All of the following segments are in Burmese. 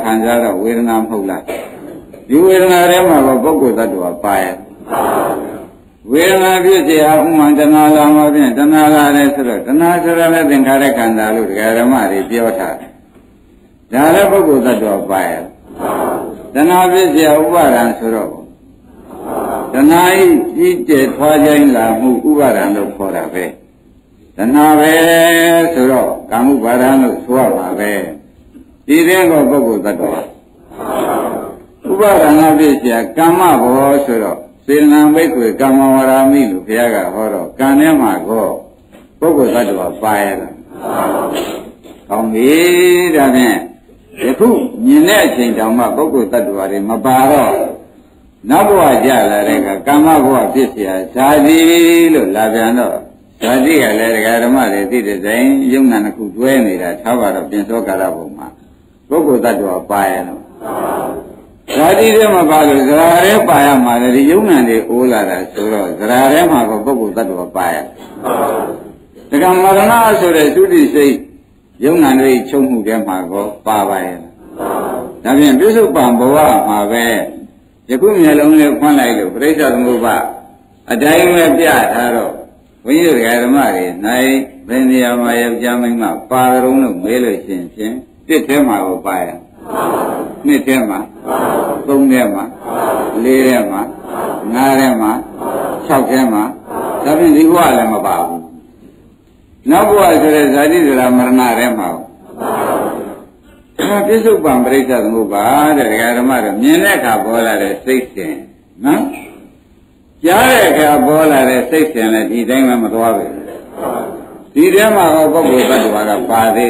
ခံစားတော့ဝေဒနာမဟုတ်လားဒီဝေဒနာထဲမှာတော့ပုဂ္ဂိုလ်သတ္တဝါပါရဲ့ဝေဒနာဖြစ်เสียဥမှန်တဏှာလာမှဖြင့်တဏှာလာတယ်ဆိုတော့တဏှာဆိုတာလည်းသင်္ခါရခန္ဓာလို့ဒကာဓမ္မတွေပြောထားတယ်ဒါလည်းပုဂ္ဂိုလ်သတ္တဝါပါရဲ့တဏှာဖြစ်เสียဥပါဒံဆိုတော့တဏှာဤကြီးကျယ်ထွားခြင်းလာမှုဥပါဒံလို့ခေါ်တာပဲတဏှာပဲဆိုတော့ကာမုပါဒံလို့ဆိုရပါပဲဒီတဲ့ကပုဂ္ဂိုလ်သတ္တဝါဥပါဒနာဖြစ်เสียကမ္မဘောဆိုတော့စေနံဘိက္ခွေကမ္မဝရာမိလို့ဘုရားကဟောတော့ကံထဲမှာကောပုဂ္ဂိုလ်သတ္တဝါပါရလားကောင်းပြီဒါဖြင့်ယခုမြင်တဲ့အချိန်တောင်မှပုဂ္ဂိုလ်သတ္တဝါတွေမပါတော့နောက်ဘဝကြလာတဲ့ကကမ္မဘဝဖြစ်เสียဇာတိလို့လာပြန်တော့ဇာတိကလည်းဒကာဓမ္မတွေသိတဲ့တိုင်ယုံနာတစ်ခုတွဲနေတာထားပါတော့ပြင်စောကာလဘုံမှာပုဂ္ဂိုလ်သတ္တဝါပါရတော့ဇာတိထဲမှာပါလို့ဇရာထဲပါရမှာလေဒီယုံနာတွေအိုးလာတာဆိုတော့ဇရာထဲမှာကပုဂ္ဂိုလ်သတ္တဝါပါရတက္ကမရဏဆိုတဲ့သုတိစိတ်ယုံနာတွေချုပ်မှုထဲမှာကောပါပါရဲ့ဒါဖြင့်ပြစ္ဆုတ်ပံဘဝမှာပဲယခုမျက်လုံးလေးဖွင့်လိုက်လို့ပြိဿသမုပ္ပါအတိုင်းပဲပြထားတော့ဘုန်းကြီးတို့ဓမ္မတွေနိုင်ဘယ်နေရာမှာယောက်ျားမိန်းမပါကြုံလို့မေးလို့ရှိရင်တစ်ထဲမှာကိုပါရနှစ်ထဲမှာသုံးထဲမှာလေးထဲမှာငါးထဲမှာ၆ထဲမှာဒါဖြင့်ဒီဘဝလည်းမပါဘူးနောက်ဘဝဆိုတဲ့ဇာတိဇရာမရဏထဲမှာပြစ္ဆုတ်ပံပရိစ္ဆသမုပ္ပါတဲ့ဓမ္မတွေမြင်တဲ့အခါပေါ်လာတဲ့စိတ်စဉ်နော်ကြားတဲ့အခါပေါ်လာတဲ့စိတ်စဉ်လည်းဒီတိုင်းမှမသွားဘူးဒီထဲမှာဟောပုဂ္ဂိုလ်သတ္တဝါကပါသေး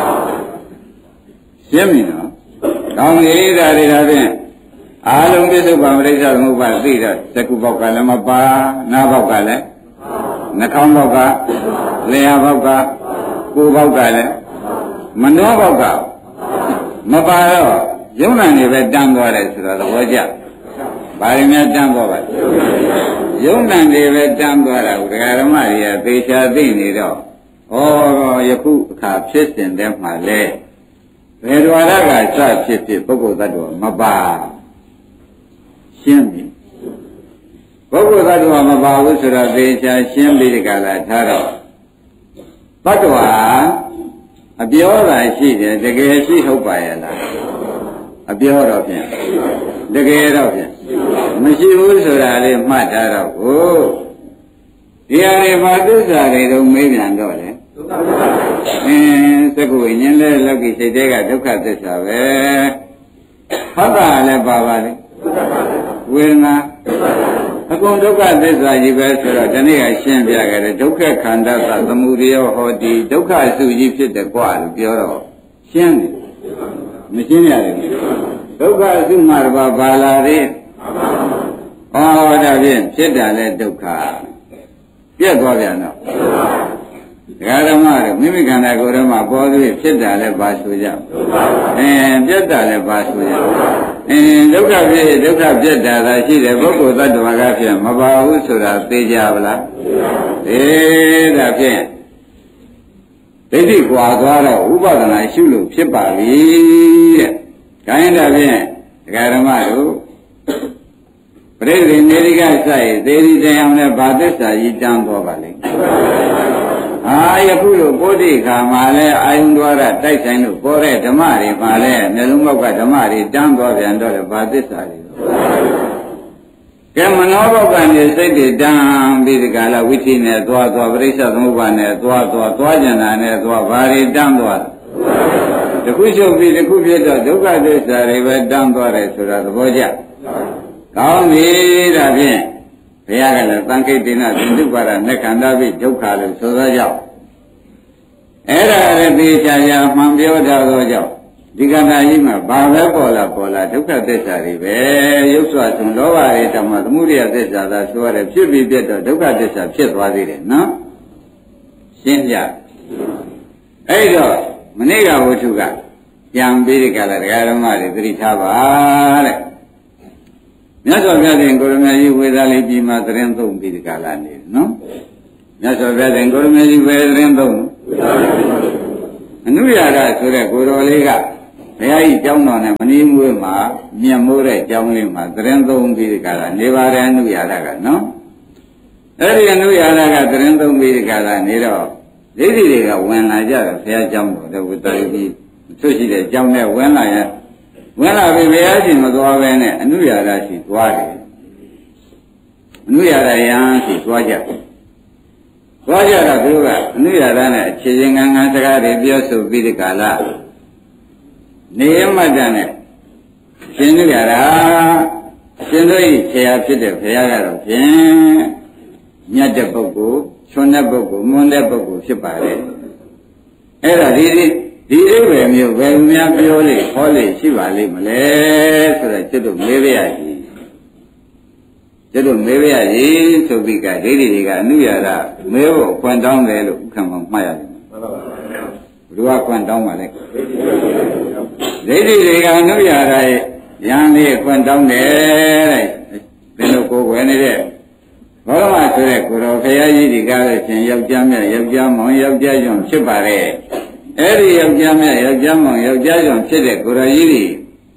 ရှင်းပြီနော်ကောင်းပြီဒါတွေဒါဖြင့်အာလုံးပြစ္ဆုတ်ပံပရိစ္ဆသမုပ္ပါသိတော့သကုပေါက်ကလည်းမပါနားပေါက်ကလည်းနှာခေါင်းပေါက်ကလျှာပေါက်ကကိုယ်ပေါက်ကလည်းမနှောပေါက်ကမပါတော့ယုံနာနေပဲတန်းသွားတယ်ဆိုတော့သဘောကျဘာရင်းများတန်းသွားပါယုံနာနေပဲတန်းသွားတာကိုဒကာဓမ္မတွေကသေချာသိနေတော့ယခုအခါဖြစ်စဉ်တည်းမှာလဲဘယ်တော်ရကစဖြစ်ဖြစ်ပုဂ္ဂိုလ်သတ္တဝါမပါရှင်းပြီပုဂ္ဂိုလ်သတ္တဝါမပါဘူးဆိုတော့သေချာရှင်းပြီးဒီကလာထားတော့သတ္တဝါအပြောတာရှိတယ်တကယ်ရှိဟုတ်ပါရဲ့လားအပြောတော့ဖြင့်တကယ်တော့ဖြင့်မရှိဘူးဆိုတာလေးမှတ်ထားတော့ကိုဒီအရေဘာသစ္စာတွေတော့မေးပြန်တော့လေသက္ကုဝိညာဉ်လည်းလောကီစိတ်တွေကဒုက္ခသစ္စာပဲဟုတ်တာလည်းပါပါလေဝေဒနာအကုန်ဒုက္ခသစ္စာကြီးပဲဆိုတော့ဒီနေ့ကရှင်းပြခဲ့တယ်ဒုက္ခခန္ဓာသသမုဒယဟောတိဒုက္ခစုကြီးဖြစ်တယ်ကွာလို့ပြောတော့ရှင်းတယ်မရှင်းရတယ်ဒုက္ခစုမှာဘာလာသေးဒါဖြင့်ဖြစ်တာလဲဒုက္ခပြတ်သွားပြန်တော့ဒကာဓမ္မတွေမိမိခန္ဓာကိုယ်ထဲမှာပေါ်ပြီးဖြစ်တာလဲဘာဆိုကြပြတ်တာလဲဘာဆိုကြဒုက္ခဖြစ်ဒုက္ခပြတ်တာသာရှိတယ်ပုဂ္ဂိုလ်သတ္တဝါကဖြင့်မပါဘူးဆိုတာသိကြပါလားဒါဖြင့်ဒိဋ္ဌိကွာသွားတော့ဥပဒနာရှုလို့ဖြစ်ပါပြီတဲ့။ဒါရင်ဒါဖြင့်ဒကာဓမ္မတို့ပရိသေနေရိကစိုက်သေရီတရားနဲ့ဗာသစ္စာကြီးတန်းသွားပါလိမ့်ယခုလိုပုဒ်တိခါမှာလဲအာယုံတော်ရတိုက်ဆိုင်လို့ပေါ်တဲ့ဓမ္မတွေမှာလဲမျက်လုံးပေါက်ကဓမ္မတွေတန်းသွားပြန်တော့ဗာသစ္စာတွေကဲမနောဘောကံနေစိတ်တွေတန်းပြီးဒီကလာဝိသီနဲ့သွားပရိစ္ဆသမုပ္ပါနဲ့သွားကြံတာနဲ့သွားဘာတွေတန်းသွားတခုချုပ်ပြီးတခုဖြစ်တော့ဒုက္ခသစ္စာတွေပဲတန်းသွားတယ်ဆိုတာသဘောကျကောင်းပြီဒါဖြင့်ဘုရားကလည်းသံခိတ္တိနသင်္တုပါဒနက္ခန္ဓာပိဒုက္ခလို့ဆိုသောကြောင့်အဲ့ဒါရတိချာချာမှန်ပြောထားသောကြောင့်ဒီကန္တာကြီးမှာဘာပဲပေါ်လာဒုက္ခသစ္စာတွေပဲရုပ်စွာဆုံးလောဘတွေတမသမုဒယသစ္စာသာဆိုရတယ်ဖြစ်ပြီးပြတ်တော့ဒုက္ခသစ္စာဖြစ်သွားသေးတယ်နော်ရှင်းပြအဲ့တော့မနေ့ကဝတ္ထုကပြန်ပြီးဒီကလာတရားဓမ္မတွေသတိထားပါတဲ့မြတ်စွာဘုရားရှင်ကိုရမကြီးဝေဒာလေးပြီးမှသတင်းသုံးပြီးဒီကလာနေနော်မြတ်စွာဘုရားရှင်ကိုရမကြီးဝေသတင်းသုံးအနုရာဂဆိုတဲ့ကိုတော်လေးကဘုရားကြီးကျောင်းတော်နဲ့မနီးမွေးမှာမြတ်မိုးတဲ့ကျောင်းလေးမှာသရင်သုံးပြီးဒီကလာနေပါတယ်အနုရဒကနော်အဲ့ဒီအနုရဒကသရင်သုံးပြီးဒီကလာနေတော့ဒိဋ္ဌိတွေကဝင်လာကြတယ်ဘုရားကျောင်းတော်တဲ့ဝိတ္တရီသူရှိတဲ့ကျောင်းနဲ့ဝင်လာပြီးဘုရားရှင်မသွားဘဲနဲ့အနုရဒရှိသွားတယ်အနုရဒယံရှိသွားကြတော့သူကအနုရဒနဲ့အခြေချင်းငန်းငန်းစကားတွေပြောဆိုပြီးဒီကလာနေမတ္တနဲ့ရှင်နုရဒရှင်တို့ဤဆရာဖြစ်တဲ့ဘုရားကတော့ဖြင့်မြတ်တဲ့ပုဂ္ဂိုလ်ချွန်းတဲ့ပုဂ္ဂိုလ်မွန်းတဲ့ပုဂ္ဂိုလ်ဖြစ်ပါတယ်အဲ့ဒါဒီအိဗယ်မျိုးဘယ်သူများပြောလေဟောလေရှိပါလိမ့်မလဲဆိုတော့ကျွတ်တို့မေးပြရကြီးကျွတ်တို့မေးပြရကြီးဆိုပြီးကဒိဋ္ဌိတွေကအနုရဒမေးဖို့ခွင့်တောင်းတယ်လို့ဥက္ကံမှာမှတ်ရတယ်မှန်ပါပါဘယ်သူကခွင့်တောင်းပါလဲဒိဋ္ဌိတွေကအနုရဒရဲ့ယံလေးခွင့်တောင်းတယ်တဲ့ဘယ်လိုကိုယ်ဝယ်နေတဲ့ဘောရမဆိုတဲ့ကိုတော်ခရကြီးဒီကားလို့ရှင်ယောက်ျားမြတ်ယောက်ျားမောင်ယောက်ျားညွန့်ဖြစ်ပါတယ်အဲ့ဒီယောက်ျားမြတ်ယောက်ျားမောင်ယောက်ျားညွန့်ဖြစ်တဲ့ကိုတော်ကြီးဒီ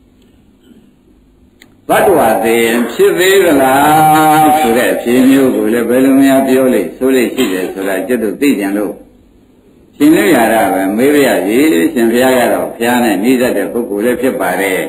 ဘတ်တော်သေးဖြစ်သေးသလားဆိုတဲ့အဖြေမျိုးကိုလည်းဘယ်လိုများပြောလိမ့်ဆိုလိမ့်ရှိတယ်ဆိုတာကျွတ်တို့သိကြလို့ရှင်လို့ရတာပဲမေးရကြီးရှင်ဘုရားကတော့ဘုရားနဲ့နှိစက်တဲ့ပုဂ္ဂိုလ်လည်းဖြစ်ပါတယ်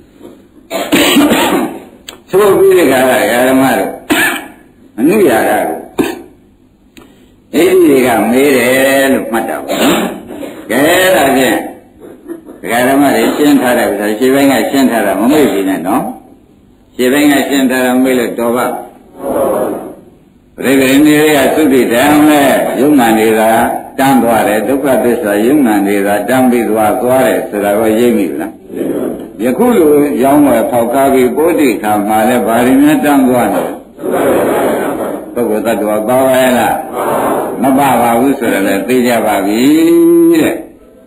သို့ပြီးတဲ့ကာလဓမ္မတို့အနုရဒကိုအဲ့ဒီတွေကမေးတယ်လို့မှတ်တာပေါ့နော်ကဲဒါဖြင့်ဒကာဓမ္မတွေရှင်းထားတဲ့ဥစ္စာရှင်းပိုင်းကရှင်းထားတာမမေ့ဘူးနဲ့နော်ရှင်းပိုင်းကရှင်းထားတာမေ့လို့တော်ပါပြိပရိနေရသုတိတံနဲ့ယုံနာနေတာတန်းသွားတယ်ဒုက္ခသစ္စာယုံနာနေတာတန်းပြီးသွားတယ်ဆိုတာကိုရိပ်မိလားယခုလိုရောင်းဝယ်ဖောက်ကားပြီးပိုးတိခါမှာလဲဗာရင်းနဲ့တန်းသွားတယ်ပုဂ္ဂိုလ်တ attva ပါပါရဲ့လားမပါပါဘူးဆိုတော့လည်းသိကြပါပြီတဲ့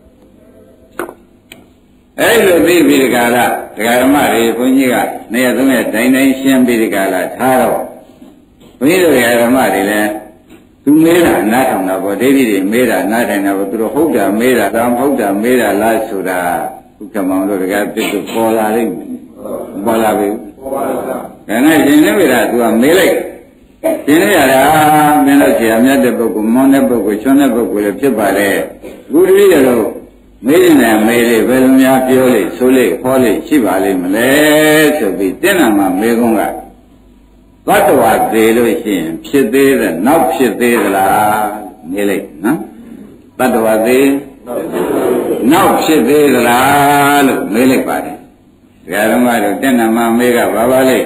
အဲ့လိုသိပြီးဒီကလာဒကာဓမ္မတွေဘုန်းကြီးကနေရာသုံးရတိုင်းတိုင်းရှင်းပြီးဒီကလာထားတော့ဘုန်းကြီးတို့ဒကာဓမ္မတွေလည်းသူမေးတာနားထောင်တာပေါ့ဒိဋ္ဌိတွေမေးတာနားထိုင်တာပေါ့သူတို့ဟုတ်တာမေးတာတမဟုတ်တာမေးတာလားဆိုတာဥက္ကမောင်တို့ဒကာပြစ်သူပေါ်လာလိမ့်မယ်ပေါ်လာပြီပေါ်ပါလားဒါနဲ့ရှင်နေပြီလားသူကမေးလိုက်ရှင်နေရတာမင်းတို့ဆရာမြတ်တဲ့ပုဂ္ဂိုလ်မွန်တဲ့ပုဂ္ဂိုလ်ချွန်းတဲ့ပုဂ္ဂိုလ်လည်းဖြစ်ပါတယ်ခုတည်းရတော့မေးနေမေးလေဘယ်လိုများပြောလေဆိုလေခေါ်လေရှိပါလိမ့်မလဲဆိုပြီးတင်းနာမှာမေးခွန်းကသတ္တဝါသေးလို့ရှိရင်ဖြစ်သေးတယ်နောက်ဖြစ်သေးသလားမေးလိုက်နော်သတ္တဝါသေးနောက်ဖြစ်သေးသလားလို့မေးလိုက်ပါတယ်ဒကာဓမ္မတို့တင်းနာမှာမေးကဘာပါလိမ့်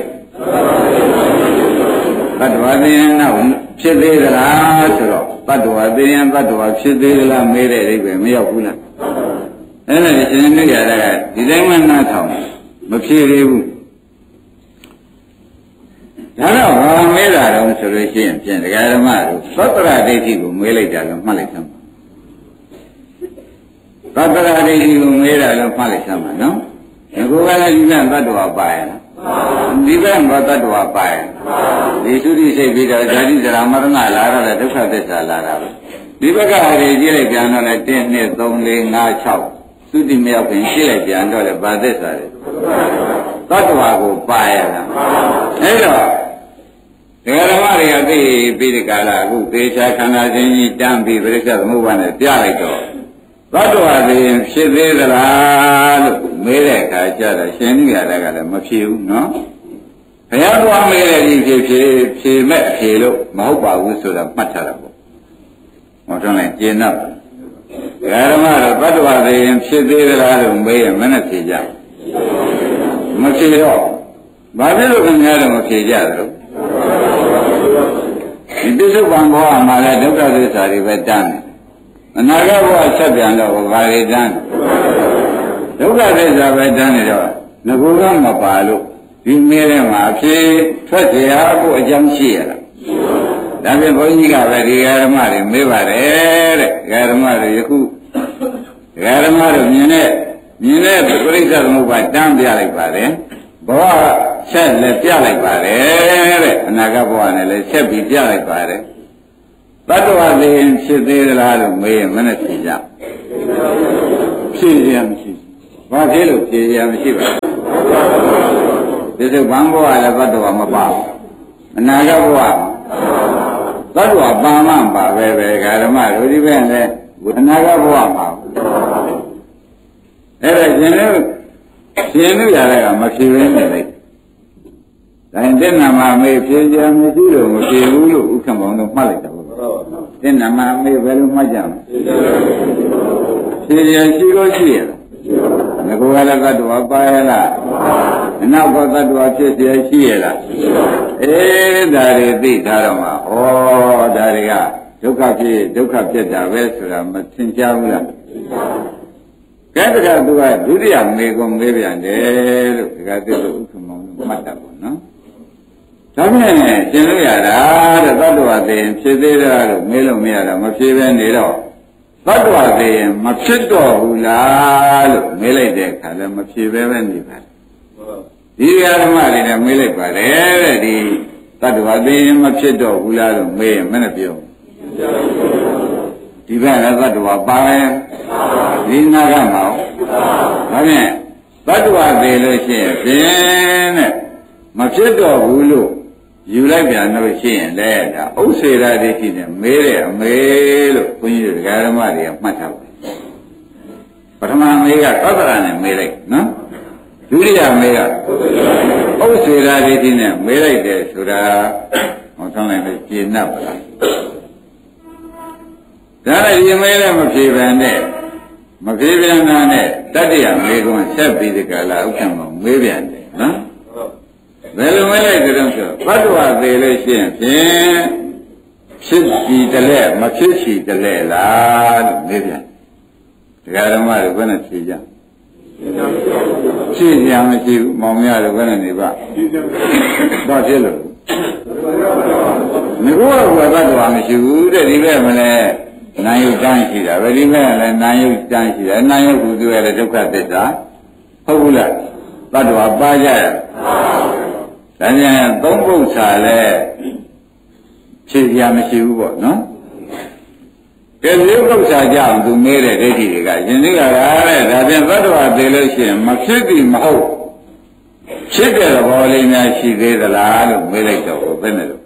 သတ္တဝါသေးရင်နောက်ဖြစ်သေးသလားဆိုတော့သတ္တဝါသေးရင်သတ္တဝါဖြစ်သေးသလားမေးတဲ့အိဗယ်မရောက်ဘူးလားအဲ့ဒါရှင်နေရတာကဒီတိုင်းမှနားထောင်မဖြေသေးဘူးဒါတော့ဘာမေးတာတော့ဆိုလို့ရှိရင်ဖြင့်ဒကာဓမ္မတို့သတ္တရဒိဋ္ဌိကိုမေးလိုက်တာလို့မှတ်လိုက်သမ်းပါသတ္တရဒိဋ္ဌိကိုမေးတာလို့မှတ်လိုက်သမ်းပါနော်ဒီကောကလည်းဒီကသတ္တဝါပါရဲ့ဒီဘက်ကသတ္တဝါပါရဲ့ဒီသုတိစိတ်ပြီးတော့ဇာတိဇရာမရဏလာရတဲ့ဒုက္ခသစ္စာလာတာပဲဒီဘက်ကဟာတွေကြည့်လိုက်ပြန်တော့လေ1 2 3 4 5 6သုတိမြောက်ခင်ကြည့်လိုက်ပြန်တော့လေဘာသစ္စာလဲသတ္တဝါကိုပါရတာအဲ့တော့ဒကာဓမ္မတွေကသိပြီးဒီကလာအခုသေချာခန္ဓာချင်းကြီးတန်းပြီးပြိဿသမုပ္ပါဒ်နဲ့ပြလိုက်တော့သတ္တဝါတွေဖြစ်သေးသလားလို့မေးတဲ့အခါကျတော့ရှင်နိရတာကလည်းမဖြစ်ဘူးနော်ဘုရားတော်မေးတဲ့ဒီဖြေမဲ့ဖြေလို့မဟုတ်ပါဘူးဆိုတာမှတ်ထားတာပေါ့ဟောတော့လည်းကျင့်တော့ဒကာဓမ္မတော့သတ္တဝါတွေဖြစ်သေးသလားလို့မေးရင်မနဲ့ဖြေကြမဖြေတော့ဘာဖြစ်လို့ခင်ဗျားတို့မဖြေကြသလဲဒီပြစ္ဆုတ်ပံဘောမှာလည်းဒုက္ခသစ္စာတွေပဲတန်းတယ်အနာဂတ်ဘဝဆက်ပြန်တော့ဘာတွေတန်းဒုက္ခသစ္စာပဲတန်းနေတော့ငကိုကမပါလို့ဒီမေးတဲ့မှာအဖြေထွက်เสียဖို့အကြောင်းရှိရတာဒါဖြင့်ဘုန်းကြီးကပဲဒီဓမ္မတွေမေးပါတယ်တဲ့ဓမ္မတွေယခုဓမ္မတွေမြင်တဲ့ပြိဿသမုပ္ပါဒ်တန်းပြလိုက်ပါတယ်ဘဝဆက်လည်းပြလိုက်ပါတယ်တဲ့အနာဂတ်ဘဝနဲ့လည်းဆက်ပြီးပြလိုက်ပါတယ်တတ္တဝါသိရင်ဖြစ်သေးသလားလို့မေးရင်မနဲ့ဖြေကြဖြေရမရှိဘဘာဖြစ်လို့ဖြေရမရှိပါဘူးဒီဘန်းဘဝလည်းဘတ်တော်မပါဘူးအနာဂတ်ဘဝဘတ်တော်ပါမှပါပဲဓမ္မတို့ဒီဘက်လည်းအနာဂတ်ဘဝမှာအဲ့ဒါရှင်တို့ရတယ်ကမဖြေရင်းနေလိုက်ဒါရင်တဲ့နာမမေးဖြေကြမရှိလို့မဖြေဘူးလို့ဥက္ကမောင်တို့မှတ်လိုက်တာပေါ့တဲ့နာမမေးဘယ်လိုမှတ်ကြမလဲဖြေရရှိလို့ရှိရလားငါကလည်းသတ္တဝါပါရလားအနောက်ကသတ္တဝါဖြစ်เสียရှိရလားဒါတွေသိထားတော့မှာဩဒါတွေကဒုက္ခဖြစ်ဒုက္ခဖြစ်တာပဲဆိုတာမသင်ကြားဘူးလားကဲဒါကသူကဒုတိယမေကုံမေးပြန်တယ်လို့ဒီကသိလို့ဥက္ကမောင်မှတ်တာပေါ့နော်ဒါဖြင့်ရှင်လို့ရတာတဲ့သတ္တဝါသိရင်ဖြစ်သေးတာလို့မေးလို့မရတော့မဖြစ်ပဲနေတော့သတ္တဝါသိရင်မဖြစ်တော့ဘူးလားလို့မေးလိုက်တဲ့အခါလဲမဖြစ်ပဲနေပါဒီဓမ္မတွေနဲ့မေးလိုက်ပါတယ်တဲ့ဒီသတ္တဝါသိရင်မဖြစ်တော့ဘူးလားလို့မေးရင်မနဲ့ပြောဒီဘက်ကသတ္တဝါပါပဲဒီနာကမှာဒါဖြင့်သတ္တဝါသိလို့ရှိရင်ဖြင့်တဲ့မဖြစ်တော့ဘူးလို့ယူလိုက်ပြန်လို့ရှိရင်လည်းဒါဥစ္စေရာဒိဋ္ဌိနဲ့မေးတဲ့အမေလို့ဘုန်းကြီးတို့ဓမ္မတွေကမှတ်ထားပါတယ်ပထမမေးကသတ္တရာနဲ့မေးလိုက်နော်ဒုတိယမေးကဥစ္စေရာဒိဋ္ဌိနဲ့မေးလိုက်တယ်ဆိုတာဟောဆောင်လိုက်လို့ကျေနပ်ပါလားဒါလည်းဒီမေးလည်းမဖြေပြန်နဲ့မဖြေပြန်တာနဲ့တတ္တယမေးခွန်းဆက်ပြီးဒီကလာဥက္ကံမောမေးပြန်တယ်နော်ဘယ်လိုမေးလိုက်ကြတော့ဆိုဘတ်တော်သေးလို့ရှိရင်ဖြင့်ဖြစ်စီတလဲမဖြစ်စီတလဲလားလို့မေးပြန်တရားဓမ္မတွေဘယ်နဲ့ဖြေကြဖြစ်ကြမရှိဘူးမောင်မရတော့ဘယ်နဲ့နေပါဘာဖြစ်လို့ငါကဘတ်တော်မရှိဘူးတဲ့ဒီဘက်မလဲနာယုတ်တန်းရှိတာပဲဒီဘက်လည်းနာယုတ်တန်းရှိတယ်နာယုတ်ကူသူရတဲ့ဒုက္ခသစ္စာဟုတ်ဘူးလားဘတ်တော်ပါကြရဒါကြောင့်သုံးပု္ပ္ပာလည်းဖြေရမရှိဘူးပေါ့နော်ကဲဒီပု္ပ္ပာကြောင့်သူမေးတဲ့ဒိဋ္ဌိတွေကရှင်သိကတဲ့ဒါပြန်သတ္တဝါသိလို့ရှိရင်မဖြစ်ပြီမဟုတ်ဖြစ်တဲ့သဘောလေးများရှိသေးသလားလို့မေးလိုက်တော့ဘယ်နဲ့လို့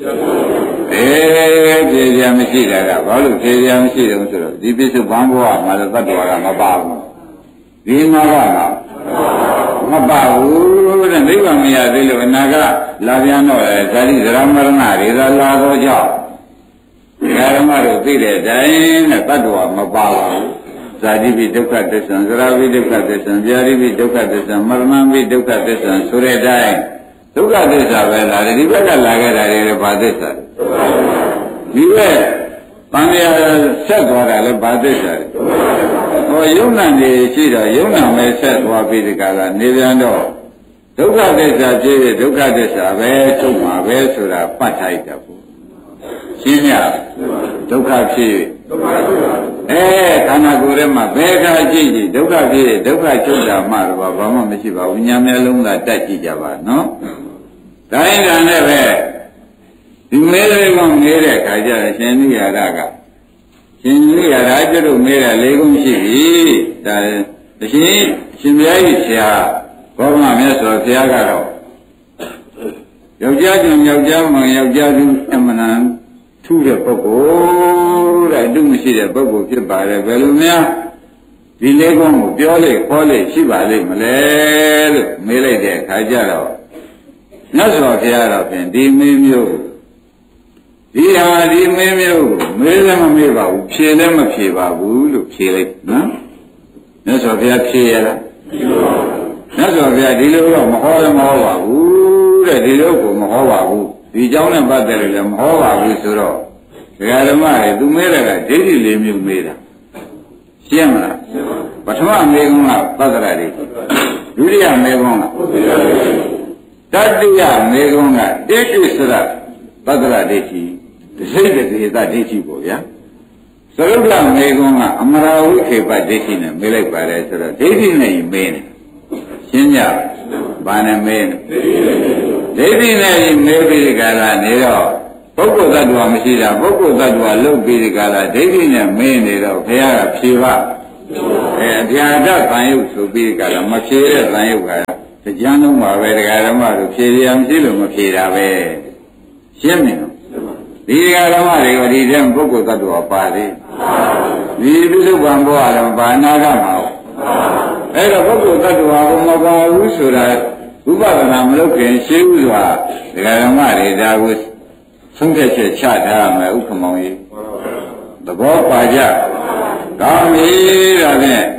ဖြေရမရှိတာကဘာလို့ဖြေရမရှိတယ်ဆိုတော့ဒီပြစ္ဆုတ်ဘန်းဘဝမှာသတ္တဝါကမပါဘူးဒီမှာကမပါဘူးတဲ့နိဗ္ဗာန်မရသေးလို့အနာကလာပြန်တော့ဇာတိဇရာမရဏတွေသာလာတော့ကြောင့်ဓမ္မတို့သိတဲ့အတိုင်းနဲ့တ attva မပါပါဘူးဇာတိပိဒုက္ခသစ္စာဇရာပိဒုက္ခသစ္စာဗျာတိပိဒုက္ခသစ္စာမရဏပိဒုက္ခသစ္စာဆိုတဲ့အတိုင်းဒုက္ခသစ္စာပဲလားဒီဘက်ကလာခဲ့တာတွေဘာသစ္စာဒီဘက်ပန်းရဆက်သွားတာလည်းဘာသစ္စာဟောယုံနာနေရှိတော့ယုံနာမဲဆက်သွားပြီးဒီကလာနေပြန်တော့ဒုက္ခသစ္စာဖြစ်ဒုက္ခသစ္စာပဲထုတ်မှာပဲဆိုတာပတ်ထားရတာပေါ့ရှင်းရဒုက္ခဖြစ်ခန္ဓာကိုယ်ထဲမှာဘယ်ခါကြည့်ကြည့်ဒုက္ခဖြစ်ဒုက္ခချုပ်တာမှတော့ဘာမှမရှိပါဘူးညာမျက်လုံးသာတက်ကြည့်ကြပါနော်ဒါရင်ဒါနဲ့ပဲဒီမဲလေးကမဲတဲ့ခါကျရင်ရှင်နိယာရကရှင်နိယာရကျတော့မဲတာ၄ခုရှိပြီဒါအရှင်ဘုရားကြီးဆရာဘောဂမမြတ်စွာဘုရားကတော့ယောက်ျားချင်းယောက်ျားမှယောက်ျားသူအမှန်တန်ထူးတဲ့ပုဂ္ဂိုလ်တဲ့အတုမရှိတဲ့ပုဂ္ဂိုလ်ဖြစ်ပါတယ်ဘယ်လိုများဒီလေးကုန်းကိုပြောလေခေါ်လေရှိပါလိမ့်မလဲလို့မေးလိုက်တဲ့အခါကျတော့မြတ်စွာဘုရားတော်ဖြင့်ဒီမင်းမျိုးဒီဟာဒီမင်းမျိုးမေးလည်းမမေးပါဘူးဖြေလည်းမဖြေပါဘူးလို့ဖြေလိုက်နော်မြတ်စွာဘုရားဖြေရလားမြတ်စွာဘုရားဒီလိုတော့မဟောလည်းမဟောပါဘူးတဲ့ဒီလိုကိုမဟောပါဘူးဒီเจ้าနဲ့ပတ်သက်လို့လည်းမဟောပါဘူးဆိုတော့ဒကာဓမ္မတွေသူမေးတာကဒိဋ္ဌိ၄မျိုးမေးတာရှင်းမလားပထမမေးခွန်းကသတ္တရာဒိဋ္ဌိဒုတိယမေးခွန်းကတတိယမေးခွန်းကဒိဋ္ဌိစရသတ္တရာဒိဋ္ဌိဒိဋ္ဌိတေသဒိဋ္ဌိပေါ့ဗျာသရုပ်လမေးခွန်းကအမရာဝိခေပဒိဋ္ဌိနဲ့မေးလိုက်ပါတယ်ဆိုတော့ဒိဋ္ဌိနဲ့မေးနေရှင်းကြဘာနဲ့မေးနေဒိဋ္ဌိနဲ့မေးပြီးဒီကလာနေတော့ပုဂ္ဂိုလ်သတ္တဝါမရှိတာပုဂ္ဂိုလ်သတ္တဝါလုတ်ပြီးဒီကလာဒိဋ္ဌိနဲ့မေးနေတော့ဘုရားကဖြေပါဗျာဒသံယုတ်ဆိုပြီးကြတာမဖြေတဲ့သံယုတ်ကတရားလုံးပါပဲတရားဓမ္မတို့ဖြေရမရှိလို့မဖြေတာပဲရှင်းမင်းဒီတရားဓမ္မတွေကဒီတဲ့ပုဂ္ဂိုလ်သတ္တဝါပါသေးဒီပြုလုပ်ကံဘောကတော့ဘာနာကမှာအဲ့တော့ပုဂ္ဂိုလ်သတ္တဝါကိုမပါဘူးဆိုတာဥပဒနာမလုပ်ခင်ရှင်းဥစွာတရားဓမ္မတွေဒါကိုဆုံးဖြတ်ချက်ချထားရမယ်ဥက္ကမောင်ကြီးသဘောပါကြကောင်းပြီဒါဖြင့်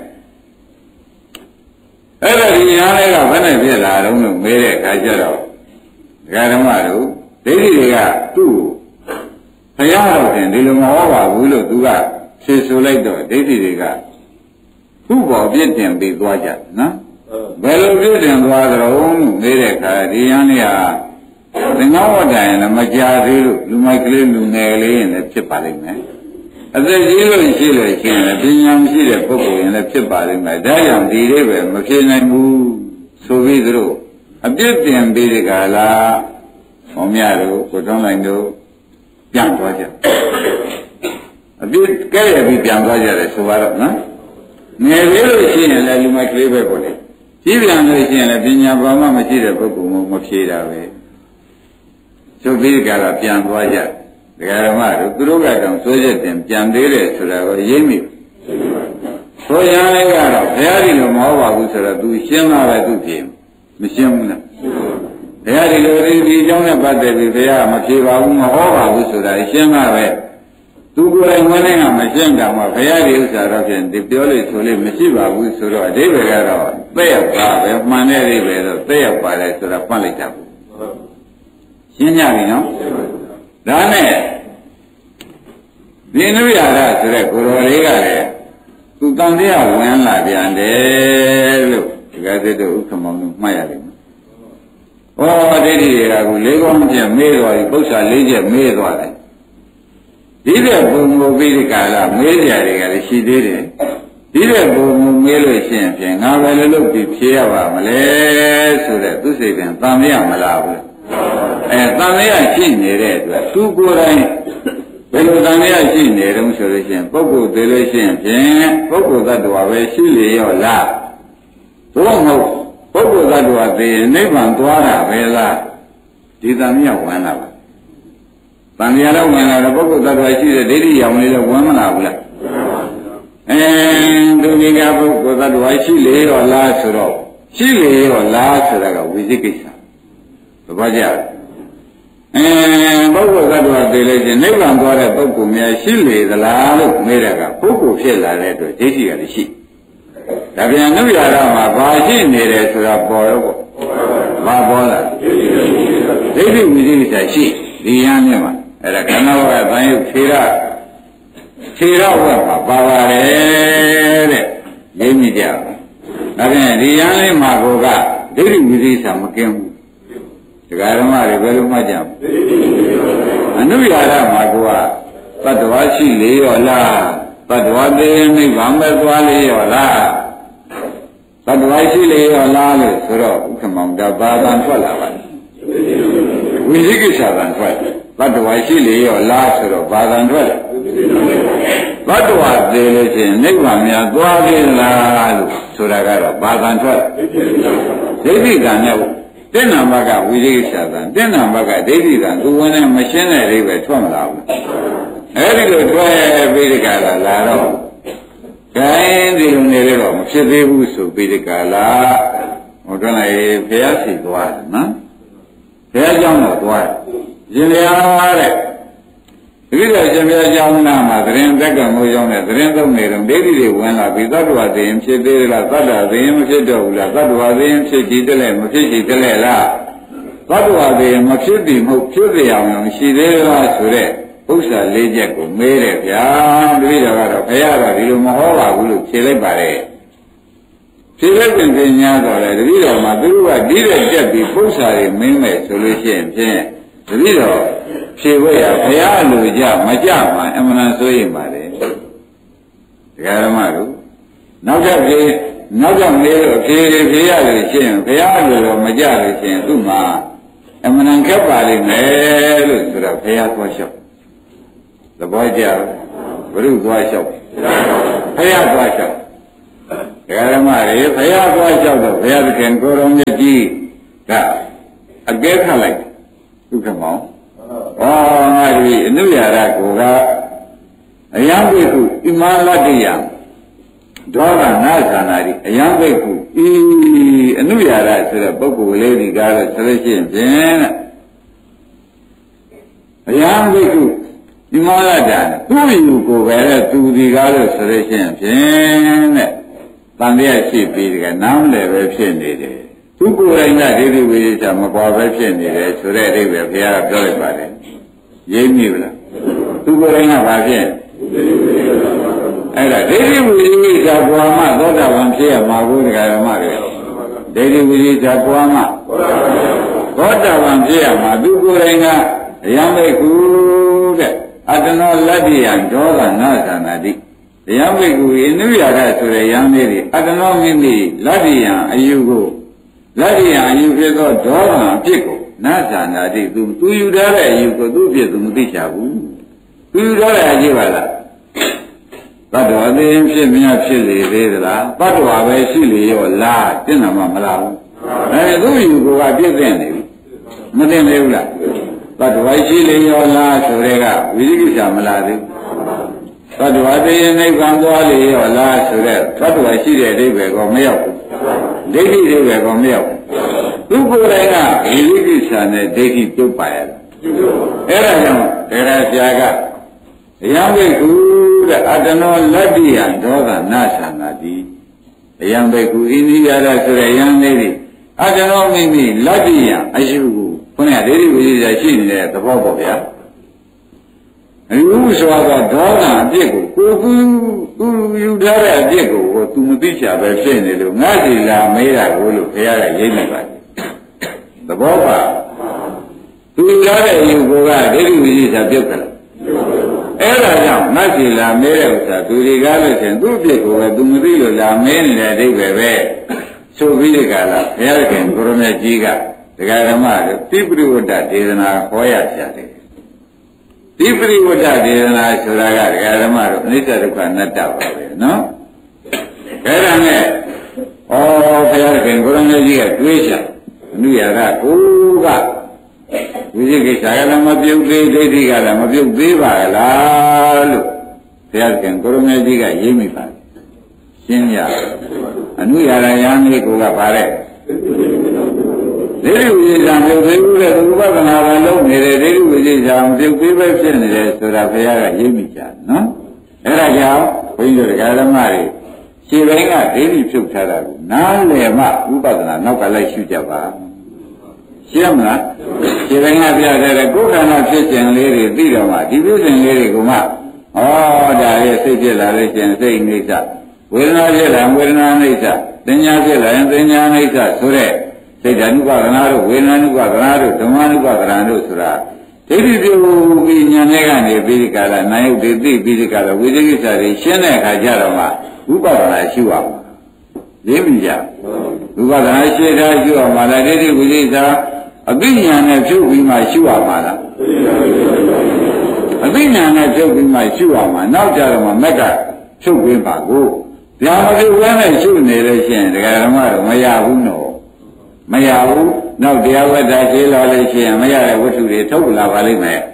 အဲ့ဒါဒီညာလေးကဘယ်နဲ့ဖြစ်လာတော့လို့မေးတဲ့အခါကျတော့ဒကာဓမ္မတို့ဒိဋ္ဌိတွေကသူ့ဘုရားတော်တင်ဒီလိုမဟောပါဘူးလို့သူကဖြေဆိုလိုက်တော့ဒိဋ္ဌိတွေကသူ့ဘောပြစ်တင်ပြီးသွားကြနော်ဘယ်လိုပြစ်တင်သွားကြတော့မေးတဲ့အခါဒီညာလေးကသင်္ဃဝတ္တရင်လည်းမကြသေးလို့လူမိုက်ကလေးလူငယ်လေးရင်လည်းဖြစ်ပါလိမ့်မယ်အသက်ကြီးလို့ရှိလို့ရှိရင်လည်းပညာမရှိတဲ့ပုဂ္ဂိုလ်ရင်လည်းဖြစ်ပါလိမ့်မယ်ဒါကြောင့်ဒီလေးပဲမဖြစ်နိုင်ဘူးဆိုပြီးသူတို့အပြစ်တင်ပြီးဒီကလာဟောမြတို့ကိုတွန်းလိုက်တို့ပြန်သွားကြအပြစ်ကဲရပြီးပြန်သွားကြတယ်ဆိုတော့နော်ငယ်လေးလို့ရှိရင်လည်းလူမိုက်ကလေးပဲပေါ့လေကြီးပြန်လို့ရှိရင်လည်းပညာဘာမှမရှိတဲ့ပုဂ္ဂိုလ်မျိုးမဖြေတာပဲဆိုပြီးကြတာပြန်သွားကြဒကာဓမ္မတို့သူတို့ကတော့စိုးရက်တင်ပြန်သေးတယ်ဆိုတာကိုရိပ်မိဆိုရရင်ကတော့ဘုရားဒီလိုမဟုတ်ပါဘူးဆိုတော့ तू ရှင်းလာပဲသူဖြေမရှင်းဘူးလားဘုရားဒီလိုဒီအကြောင်းနဲ့ပတ်သက်ပြီးဘုရားမဖြေပါဘူးမဟောပါဘူးဆိုတာရှင်းလာပဲသူကိုယ်တိုင်ဝင်နေကမရှင်းတာမှဘုရားဒီဥစ္စာတော့ဖြင့်ဒီပြောလို့ဆိုလို့မရှိပါဘူးဆိုတော့အဓိပ္ပာယ်ကတော့သက်ရောက်တာပဲမှန်တဲ့အဓိပ္ပာယ်တော့သက်ရောက်ပါတယ်ဆိုတာပတ်လိုက်တာဘူးရှင်းကြပြီနော်ဒါနဲ့ဒီနုရရဆိုတဲ့ကိုယ်တော်လေးကလည်းသူတန်တရားဝင်လာပြန်တယ်လို့ဒီကသစ်တို့ဥက္ကမောင်တို့မှတ်ရတယ်။ဩဒိဋ္ဌိတွေကကိုလေးကောင်းပြမေးသွားပြီပု္ပ္ပာ၄ချက်မေးသွားတယ်။ဒီတဲ့ဘုံကိုပြီးဒီကလာမေးကြတွေကလည်းရှိသေးတယ်။ဒီတဲ့ဘုံကိုမေးလို့ရှိရင်ဖြင့်ငါပဲလည်းလုပ်ပြီးဖြေရပါမလဲဆိုတဲ့သူစိတ်ပြန်တန်မရမလားဘူး။တန်မရရှိနေတဲ့အတွက်သူကိုယ်တိုင်ဘယ်လိုတန်ရရှိနေတုံးဆိုလို့ရှိရင်ပုဂ္ဂိုလ်သေးလို့ရှိရင်ဖြင့်ပုဂ္ဂိုလ်သတ္တဝါပဲရှိလေရောလားသို့မဟုတ်ပုဂ္ဂိုလ်သတ္တဝါသေးရင်နိဗ္ဗာန်သွားတာပဲလားဒီတန်ရဝင်လာပါတန်ရတော့ဝင်လာတော့ပုဂ္ဂိုလ်သတ္တဝါရှိတဲ့ဒိဋ္ဌိရောင်လေးတော့ဝင်မလာဘူးလားသူကြီးကပုဂ္ဂိုလ်သတ္တဝါရှိလေရောလားဆိုတော့ရှိလေရောလားဆိုတာကဝိသိကိစ္စသဘောကျပုဂ္ဂိုလ်သတ္တဝါသိလို့ချင်းနိဗ္ဗာန်သွားတဲ့ပုဂ္ဂိုလ်များရှိလေသလားလို့မေးတာကပုဂ္ဂိုလ်ဖြစ်လာတဲ့အတွက်ဒိဋ္ဌိကလည်းရှိဒါပြန်နုရတာမှာဘာရှိနေတယ်ဆိုတာပေါ်ရောပေါ့ဘာပေါ်လာဒိဋ္ဌိဝိသိကိစ္စရှိဒီရန်နဲ့မှာအဲ့ဒါခန္ဓာဝကသံယုတ်ခြေရဝကမှာပါပါတယ်တဲ့ရင်းမိကြဒါပြန်ဒီရန်လေးမှာကိုကဒိဋ္ဌိဝိသိကိစ္စမကင်းဘူးဒကာဓမ္မတွေဘယ်လိုမှကြံအနုရရမှာကသတ္တဝါရှိလေရောလားသတ္တဝါသေးနိဗ္ဗာန်ပဲသွားလေရောလားသတ္တဝါရှိလေရောလားလို့ဆိုတော့ဥက္ကမောင်ဒါဘာသာထွက်လာပါလဲဝိသိကိစ္စသာထွက်သတ္တဝါရှိလေရောလားဆိုတော့ဘာသာထွက်သတ္တဝါသေးလို့ချင်းနိဗ္ဗာန်များသွားလေလားလို့ဆိုတာကတော့ဘာသာထွက်ဒိဋ္ဌိကံနဲ့တဲ့နာမကဝိသိကိစ္စသာတဲ့နာမကဒိဋ္ဌိကံသူဝင်နဲ့မရှင်းတဲ့အိဗယ်ထွက်မလာဘူးအဲဒီလိုထွက်ပြီးဒီကလာလာတော့ခိုင်းဒီလိုနေတော့မဖြစ်သေးဘူးဆိုပြီးဒီကလာဟိုတွန်းလိုက်ဘုရားရှိသွားတယ်နော်ဘုရားကျောင်းတော့သွားရင်လျာတဲ့ဒီလိုရှင်ဘုရားကျောင်းနာမှာသတင်းသက်ကမိုးကျောင်းနဲ့သတင်းသုံးနေတော့ဒိဋ္ဌိတွေဝင်လာပြီးသတ္တဝါသိရင်ဖြစ်သေးလားသတ္တဝါသိရင်မဖြစ်တော့ဘူးလားသတ္တဝါသိရင်ဖြစ်ကြည့်တယ်မဖြစ်ကြည့်တယ်လားသတ္တဝါသိရင်မဖြစ်ပြီမဟုတ်ဖြစ်ကြအောင်ရှိသေးလားဆိုတဲ့ဥစ္စာ၄ချက်ကိုမေးတယ်ဗျာတပည့်တော်ကတော့ဘုရားကဒီလိုမဟောပါဘူးလို့ဖြေလိုက်ပါတယ်ဖြေလိုက်တဲ့ပညာတော်လည်းတပည့်တော်မှာသူကဒီတဲ့တက်ပြီးဥစ္စာတွေမင်းမဲ့ဆိုလို့ရှိရင်ဖြင့်တပည့်တော်ဖြေဝဲရဘုရားလူကြမကြမှာအမှန်ဆိုရင်ပါတယ်ဒကာဓမ္မတို့နောက်ထပ်မေးလို့ဖြေရလို့ရှိရင်ဘုရားလူတော့မကြလို့ရှိရင်သူ့မှာအမှန်ခက်ပါလိမ့်မယ်လို့ဆိုတော့ဘုရားသွားလျှောက်သဘောကျဘုရုသွားလျှောက်ဘုရားသွားလျှောက်ဓမ္မတွေဘုရားသွားလျှောက်တော့ဘုရားသခင်ကိုရောမြတ်ကြီးကအကဲခတ်လိုက်ဒုက္ခမောင်ဟောငါဒီအနုရာရကိုကအယံဘိက္ခုဣမလတ္တိယဒေါသနာသနာတိအယံဘိက္ခုဤအနုရာရဆိုတဲ့ပုဂ္ဂိုလ်လေးဒီကားလို့ဆိုလို့ရှိရင်ဖြင့်အယံဘိက္ခုဣမလတ္တသူ့ယူကိုပဲတဲ့သူဒီကားလို့ဆိုလို့ရှိရင်ဖြင့်တဲ့တန်တရားရှိပြီးဒီကနားမလဲပဲဖြစ်နေတယ်သူကိုယ်တိုင်ကဒိဋ္ဌိဝိသေသမကွာပဲဖြစ်နေတယ်ဆိုတဲ့အဓိပ္ပာယ်ဘုရားကပြောလိုက်ပါတယ်ရိပ်မိဗလားသူကိုယ်တိုင်ကဘာဖြစ်အဲ့ဒါဒိဋ္ဌိဝိသေသကွာမှသောတာပန်ဖြစ်ရမှာကိုဒကာဓမ္မတွေဒိဋ္ဌိဝိသေသကွာမှသောတာပန်ဖြစ်ရမှာသူကိုယ်တိုင်ကအယံဘိက္ခုတဲ့အတ္တနောလတ္တိယံဒေါသနာသနာတိယံဘိက္ခုအနုရာရဆိုတဲ့ယံလေးတွေအတ္တနောမိမိလတ္တိယံအယူကိုလတ္တိယံအယူဖြစ်သောဒေါသအဖြစ်ကိုနာသနာတိသူယူထားတဲ့အယူကိုသူ့ဖြစ်သူမသိချဘူးသူယူထားတဲ့အယူပါလားဘတ်တော်အသေးဖြစ်မြတ်ဖြစ်လေသေးသလားဘတ်တော်ပဲရှိလေရောလားတင့်တယ်မလားဘူးသူ့ယူကိုကပြည့်တဲ့နေပြီမသိလေဘူးလားဘတ်တော်ရှိလေရောလားဆိုတဲ့ကဝိသိကိစ္စမလားသေးဘတ်တော်သေးနိဗ္ဗာန်သွားလေရောလားဆိုတဲ့ဘတ်တော်ရှိတဲ့အဓိပ္ပာယ်ကမရောက်ဘူးဒိဋ္ဌိတွေပဲကောမရောက်သူကိုယ်တိုင်ကဒီလိကိစ္စနဲ့ဒိဋ္ဌိပြုတ်ပါရတာအဲ့ဒါကြောင့်တရားဆရာကအယံဘိက္ခုတဲ့အတ္တနောလတ္တိယံဒေါသနာသနာတိအယံဘိက္ခုဣနိယရဆိုတဲ့ယံလေးတွေအတ္တနောမိမိလတ္တိယံအယုကိုခုနကဒိဋ္ဌိဝိသေသရှိနေတဲ့သဘောပေါ့ဗျာအယုဆိုတော့ဒေါသအပြစ်ကိုသူယူထားတဲ့အပြစ်ကိုသူမသိချပဲဖြစ်နေလို့ငါစီလာမေးတာကိုလို့ခရရရိပ်နေပါတယ်သဘောပါသူယူထားတဲ့အယုကိုကဒိဋ္ဌိဝိသေသပြုတ်တယ်အဲ့ဒါကြောင့်ငါစီလာမေးတဲ့ဥစ္စာသူတွေကလို့ရှင်သူ့အပြစ်ကိုပဲသူမသိလို့လာမေးနေတဲ့အဓိပ္ပာယ်ပဲဆိုပြီးဒီကလာဘုရားခင်ကိုရမေကြီးကဒကာဓမ္မတို့တိပရိဝတ္တဒေသနာဟောရကြတယ်ဒီပရိဝတ္တဒေသနာဆိုတာကဒကာဓမ္မတို့အနိစ္စဒုက္ခအနတ္တပါပဲနော်အဲ့ဒါနဲ့ဩဘုရားခင်ကိုရမေကြီးကတွေးချအနုရာကကိုကဝိသိကိစ္စကလည်းမပြုတ်သေးဒိဋ္ဌိကလည်းမပြုတ်သေးပါလားလို့ဘုရားခင်ကိုရမေကြီးကရေးမိပါတယ်ရှင်းရအနုရာယံလေးကိုကပါတဲ့ဒိဋ္ဌိဝိသေသပြုတ်သေးဘူးတဲ့ဥပဒနာကလုံးနေတဲ့ဒိဋ္ဌိဝိသေသပြုတ်သေးပဲဖြစ်နေတယ်ဆိုတာဘုရားကရေးမိကြနော်အဲ့ဒါကြောင့်ဘုန်းကြီးတို့ဓမ္မတွေခြေပိုင်းကဒိဋ္ဌိဖြုတ်ထားတာကိုနားလည်မှဥပဒနာနောက်ကလိုက်ရှုကြပါရှင်းမလားခြေပိုင်းကပြတဲ့ကိုယ်ခန္ဓာဖြစ်ခြင်းလေးတွေသိတော့မှဒီဖြစ်ခြင်းလေးတွေကမှဩဒါရဲ့စိတ်ဖြစ်လာလို့ရှင်စိတ်အိဋ္ဌဝေဒနာဖြစ်လာဝေဒနာအိဋ္ဌသင်ညာဖြစ်လာရင်သင်ညာအိဋ္ဌဆိုတဲ့စိတ်ဓာနုပါဒနာတို့ဝေဒနာနုပါဒနာတို့ဓမ္မနုပါဒနာတို့ဆိုတာဒိဋ္ဌိပြုပြီးဉာဏ်နဲ့ကနေပြီးဒီကလာနာယုတ်တွေသိပြီးဒီကလာဝိသေကိစ္စတွေရှင်းတဲ့အခါကျတော့မှဥပဒနာရှိအောင်ရေးမိကြဥပဒနာရှိတာရှိအောင်မလားဒိဋ္ဌိဝိသေကိစ္စအသိဉာဏ်နဲ့ဖြုတ်ပြီးမှရှိအောင်မလားအသိဉာဏ်နဲ့ဖြုတ်ပြီးမှရှိအောင်မနောက်ကြတော့မှမက်ကဖြုတ်ပြီးပါကိုဗျာမဖြုတ်ဘဲနဲ့ရှိနေလို့ရှိရင်ဒကာဓမ္မတော့မရဘူးနော်မရဘူးနောက်တရားဝတ္တရှင်းလာလို့ရှိရင်မရတဲ့ဝတ္ထုတွေထုတ်လာပါလိမ့်မယ်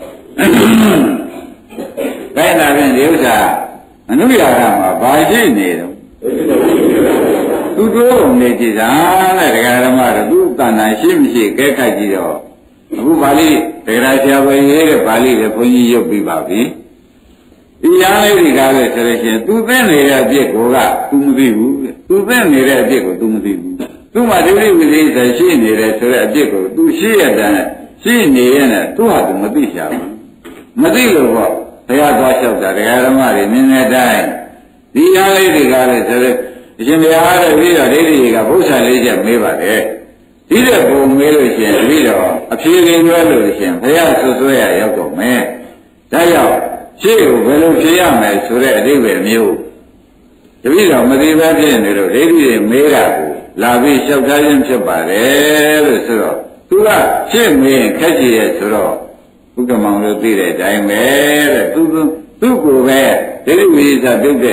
။ဒါနဲ့ဖြင့်ဒီဥစ္စာအနုရာဂမှာဘာရှိနေတော့သူတို့နေကြတာတဲ့ဒကာဓမ္မတို့သူတဏ္ဍာရှိမရှိကဲခတ်ကြည့်တော့အခုပါဠိဒကာဆရာဘယ်ရေးတဲ့ပါဠိလည်းဘုန်းကြီးရုပ်ပြီးပါပြီ။ဒီရားလေးဒီကားလည်းဆိုလို့ရှိရင်သူသိနေတဲ့အပြစ်ကိုကသူမသိဘူး။သူသိနေတဲ့အပြစ်ကိုသူမသိဘူး။သူ့မှာဒိဋ္ဌိဝိသေသရှိနေတယ်ဆိုတဲ့အပြစ်ကိုသူရှိရတဲ့ရှိနေရင်သူဟာသူမသိချဘူးမသိလို့ပေါ့ဘုရားသွားလျှောက်တာတရားဓမ္မတွေနည်းနည်းတိုင်းဒီအားလေးတွေကလည်းဆိုတဲ့အရှင်ဘုရားတဲ့ပြီးတော့ဒိဋ္ဌိကဘုရားလေးချက်မေးပါတယ်ဒီတဲ့ပုံမေးလို့ရှိရင်ပြီးတော့အဖြေလေးပြောလို့ရှိရင်ဘုရားဆွဆွဲရရောက်တော့မယ်ဒါကြောင့်ရှေ့ကိုဘယ်လိုဖြေရမယ်ဆိုတဲ့အဓိပ္ပာယ်မျိုးတပည့်တော်မသိဘဲဖြစ်နေလို့ဒိဋ္ဌိတွေမေးတာကိုလာပြီးလျှောက်ထားခြင်းဖြစ်ပါတယ်လို့ဆိုတော့သူကရှင်းမင်းခက်ကြည့်ရဲ့ဆိုတော့ဘုက္ကမောင်တို့သိတဲ့အတိုင်းပဲတဲ့သူကိုပဲဒိဋ္ဌိဝိသပြုတ်တဲ့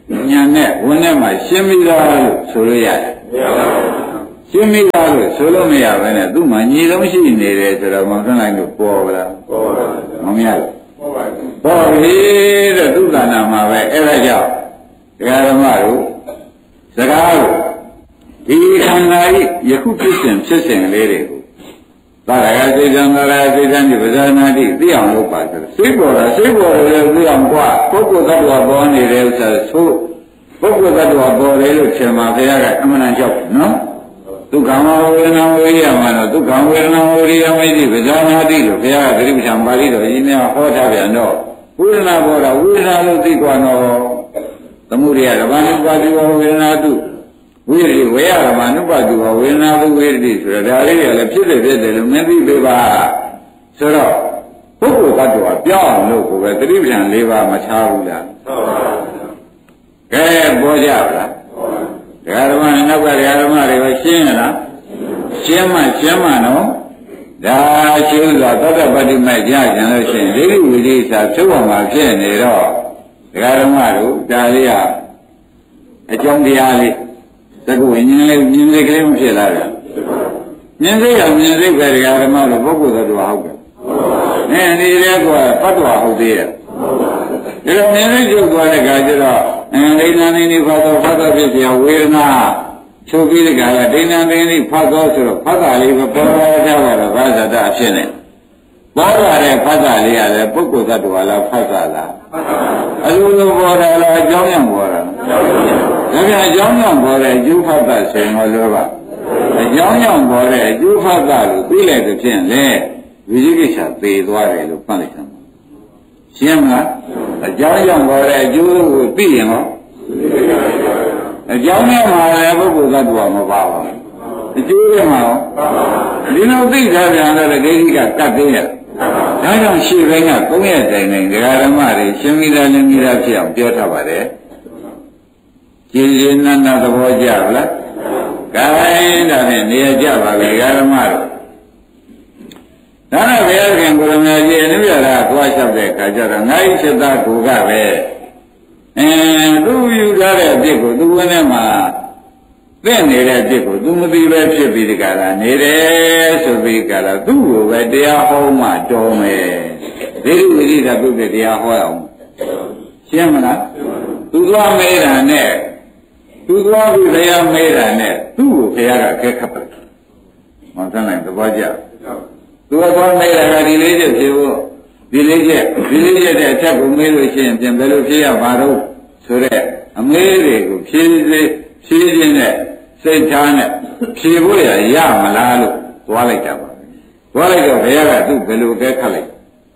ညာနဲ့ဝင်ထဲမှာရှင်းပြီးသားလို့ဆိုလို့ရတယ်ရှင်းပြီးသားလို့ဆိုလို့မရဘဲနဲ့သူ့မှာညီလုံးရှိနေတယ်ဆိုတော့မောင်သွန်းလိုက်လို့ပေါ်ပါလားပေါ်ပါဘူးမမရဘူးပေါ်ပြီတဲ့သူ့ကဏ္ဍမှာပဲအဲ့ဒါကြောင့်ဒကာဓမ္မတို့စကားကိုဒီခန္ဓာဤယခုဖြစ်စဉ်လေးတွေကိုသာရကစိတ်ံသာရစိတ်ံဒီပဇာနာတိသိအောင်လုပ်ပါဆိုစိတ်ပေါ်တာစိတ်ပေါ်တယ်သိအောင်กว่าပုဂ္ဂိုလ်သတ္တဝါပေါ်နေတဲ့ဥစ္စာဆိုပုဂ္ဂိုလ်သတ္တဝါပေါ်တယ်လို့ထင်မှာဘုရားကအမှန်တန်ကြောက်နော်ဒုက္ခဝေဒနာဝိရိယမှာတော့ဒုက္ခဝေဒနာဝိရိယမိတိပဇာနာတိလို့ဘုရားကတိပ္ပံပါဠိတော်ကြီးများဟောထားပြန်တော့ဝေဒနာပေါ်တာဝေဒနာလို့သိကွာတော့သမုဒိယကဘာနုပါတိဝဝေဒနာတုဝိရိဝေယကဘာနုပါတိဝဝေဒနာတုဝိရိဆိုတော့ဒါလေးကလည်းဖြစ်တယ်လို့မသိသေးပါဆိုတော့ပုဂ္ဂိုလ်သတ္တဝါပြောင်းလို့ကိုပဲတိပ္ပံ၄ပါးမချဘူးလားဟုတ်ပါဘူးကဲပေါ်ကြပါလားဒကာဓမ္မနောက်ကဒကာဓမ္မတွေရှင်းရလားရှင်းမှနော်ဒါရှင်းလို့သတ္တပတ္တိမဲ့ကြကြလို့ရှိရင်ဒိဋ္ဌိဝိသေစာဖြုတ်အောင်မှာဖြစ်နေတော့ဒကာဓမ္မတို့ဒါလေးကအကြောင်းတရားလေးသက္ကဝိညာဉ်လေးမြင်စိတ်ကလေးမဖြစ်လာဘူးမြင်စိတ်ကမြင်စိတ်ပဲဒကာဓမ္မတို့ပုဂ္ဂိုလ်သတ္တဝါဟုတ်တယ်ဒီလေကသတ္တဝါဟုတ်သေးရဲ့ဒီလိုမြင်စိတ်ကျုပ်သွားတဲ့ခါကျတော့ဒိဋ္ဌာနိနိဖတ်တော်ဖြစ်เสียဝေဒနာချုပ်ပြီးတဲ့ခါကဒိဋ္ဌာနိနိဖတ်တော်ဆိုတော့ဖတ်တာလေးပဲပေါ်ကြပါတော့ဘာသာတအဖြစ်နဲ့ပေါ်လာတဲ့ဖတ်တာလေးရတယ်ပုဂ္ဂိုလ်သတ္တဝါလားဖတ်တာလားအလိုလိုပေါ်တာလားအကြောင်းကြောင့်ပေါ်တာဒါပြန်အကြောင်းကြောင့်ပေါ်တဲ့အကျိုးဖတ်တာဆိုရင်လို့ပါအကြောင်းကြောင့်ပေါ်တဲ့အကျိုးဖတ်တာလို့သိလိုက်တဲ့ဖြင့်လေဝိသိကိစ္စသေသွားတယ်လို့ဖတ်လိုက်တာရှင်းမလားအကြောင်းကြောင့်ပေါ်တဲ့အကျိုးကိုသိရင်ဟောအကြောင်းနဲ့မှာလည်းပုဂ္ဂိုလ်သတ္တဝါမပါဘူးအကျိုးတွေမှာဒီလိုသိထားပြန်တော့ဒိဋ္ဌိကကတ်သေးရဲ့ဒါကြောင့်ရှေ့ဘက်က3ရက်တိုင်တိုင်ဒကာဓမ္မတွေရှင်းပြီးသားလင်းပြီးသားဖြစ်အောင်ပြောထားပါတယ်ကြည်ရင်နန္ဒသဘောကျလားကဲဒါနဲ့နေရာကြပါပြီဒကာဓမ္မတို့ဒါနဲ့ဘုရားခင်ကိုရမကြီးအနုရတာသွားလျှောက်တဲ့ခါကျတော့ငါ့စိတ်သားကိုကပဲသူယူထားတဲ့အဖြစ်ကိုသူဝင်ထဲမှာသိနေတဲ့အဖြစ်ကိုသူမသိပဲဖြစ်ပြီးဒီကလာနေတယ်ဆိုပြီးကလာသူ့ကိုပဲတရားဟောမှတော်မယ်ဒိဋ္ဌိဝိရိယပုဂ္ဂိုလ်တရားဟောအောင်ရှင်းမလားသူသွားမေးတာနဲ့သူသွားပြီးတရားမေးတာနဲ့သူ့ကိုဘုရားကကဲခတ်တယ်မဆန်းနိုင်သဘောကျသူကသွားမေးတာကဒီလေးချက်ဖြစ်ဖို့ဒီလေးချက်တဲ့အချက်ကိုမေးလို့ရှိရင်ပြန်ဘယ်လိုဖြေရမှာတော့ဆိုတဲ့အမေးတွေကိုဖြေခြင်းနဲ့စိတ်ထားနဲ့ဖြေဖို့ရမလားလို့သွားလိုက်တာပါသွားလိုက်တော့ဘုရားကသူ့ဘယ်လိုကဲခတ်လိုက်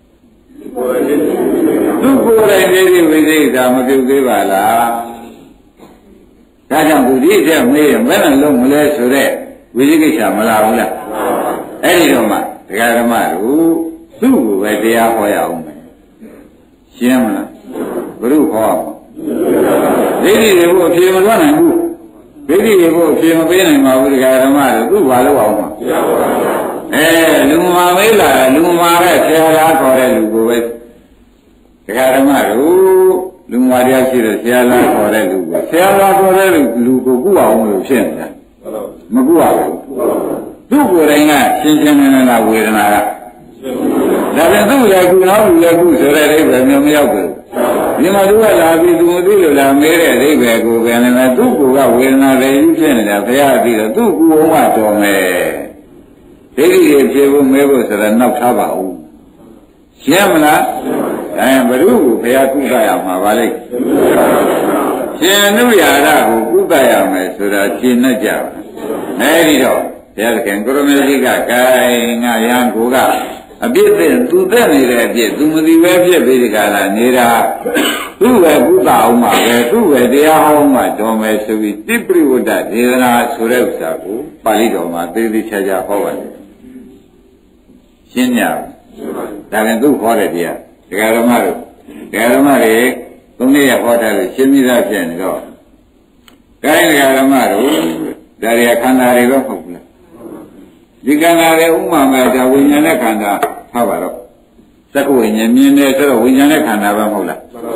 သူ့ကိုယ်တိုင်နေပြီးဝိသေသာမပြုသေးပါလားဒါကြောင့်သူဒီအချက်မေးရင်ဘယ်နဲ့လုံးမလဲဆိုတဲ့ဝိသေကိစ္စမလာဘူးလားအဲ့ဒီတော့မှဒကာဓမ္မတို့သူ့ကိုပဲတရားဟောရအောင်မယ်ရှင်းမလားဘုရုဟောအောင်ဒိဋ္ဌိတွေကိုအဖြေမလွတ်နိုင်ဘူးဒိဋ္ဌိတွေကိုအဖြေမပေးနိုင်ပါဘူးဒကာဓမ္မတို့သူ့ဘာလို့အောင်မှာလူမာမေးလာလူမာရဲ့ဆရာသားခေါ်တဲ့လူကိုပဲဒကာဓမ္မတို့လူမာတရားရှိတဲ့ဆရာသားခေါ်တဲ့လူကိုဆရာသားခေါ်တဲ့လူကိုကုအောင်လို့ဖြစ်နေတာမကုရဘူးသူ့ကိုယ်တိုင်ကရှင်းရှင်းလင်းလင်းဝေဒနာကဒါပြန်သူ့လည်းကုနောက်လူလည်းကုဆိုတဲ့အိဗယ်မျိုးမရောက်ဘူးဒီမှာသူကလာပြီးသူမသိလို့လာမေးတဲ့အိဗယ်ကိုပဲလည်းသူ့ကိုယ်ကဝေဒနာတွေကြီးဖြစ်နေတာဘုရားပြီးတော့သူ့ကိုယ်ကတော်မယ်ဒိဋ္ဌိတွေဖြစ်ဖို့မဲဖို့ဆိုတော့နောက်ထားပါဦးရှင်းမလားဘယ်သူကိုဘုရားကုသရမှာပါလိမ့်ရှင်နုရာရကိုကုသရမယ်ဆိုတာရှင်းနဲ့ကြပါအဲဒီတော့ဘုရားခင်ကိုရမေကြီးကကဲငါရန်ကိုကအပြစ်တဲ့သူသက်နေတဲ့အပြစ်သူမသိပဲဖြစ်ပြီးဒီကလာနေတာသူ့ပဲကုသအောင်မှာပဲသူ့ပဲတရားဟောင်းမှာတော်မယ်ဆိုပြီးတိပရိဝတ္တဒေသနာဆိုတဲ့ဥစ္စာကိုပါဠိတော်မှာသေသေးချာချာဟောပါတယ်ရှင်းကြဒါပြန်သူ့ခေါ်တဲ့တရားဒကာဓမ္မတွေသုံးနေ့ရဟောတယ်လို့ရှင်းပြီးသားဖြစ်နေတော့ဒကာဓမ္မတို့ဒါရီခန္ဓာတွေတော့ဟုတ်ဘူးလားဒီခန္ဓာတွေဥမာမဲ့ဒါဝိညာဉ်နဲ့ခန္ဓာထားပါတော့သက္ကဝိညာဉ်မြင်တယ်ဆိုတော့ဝိညာဉ်နဲ့ခန္ဓာပဲမဟုတ်လား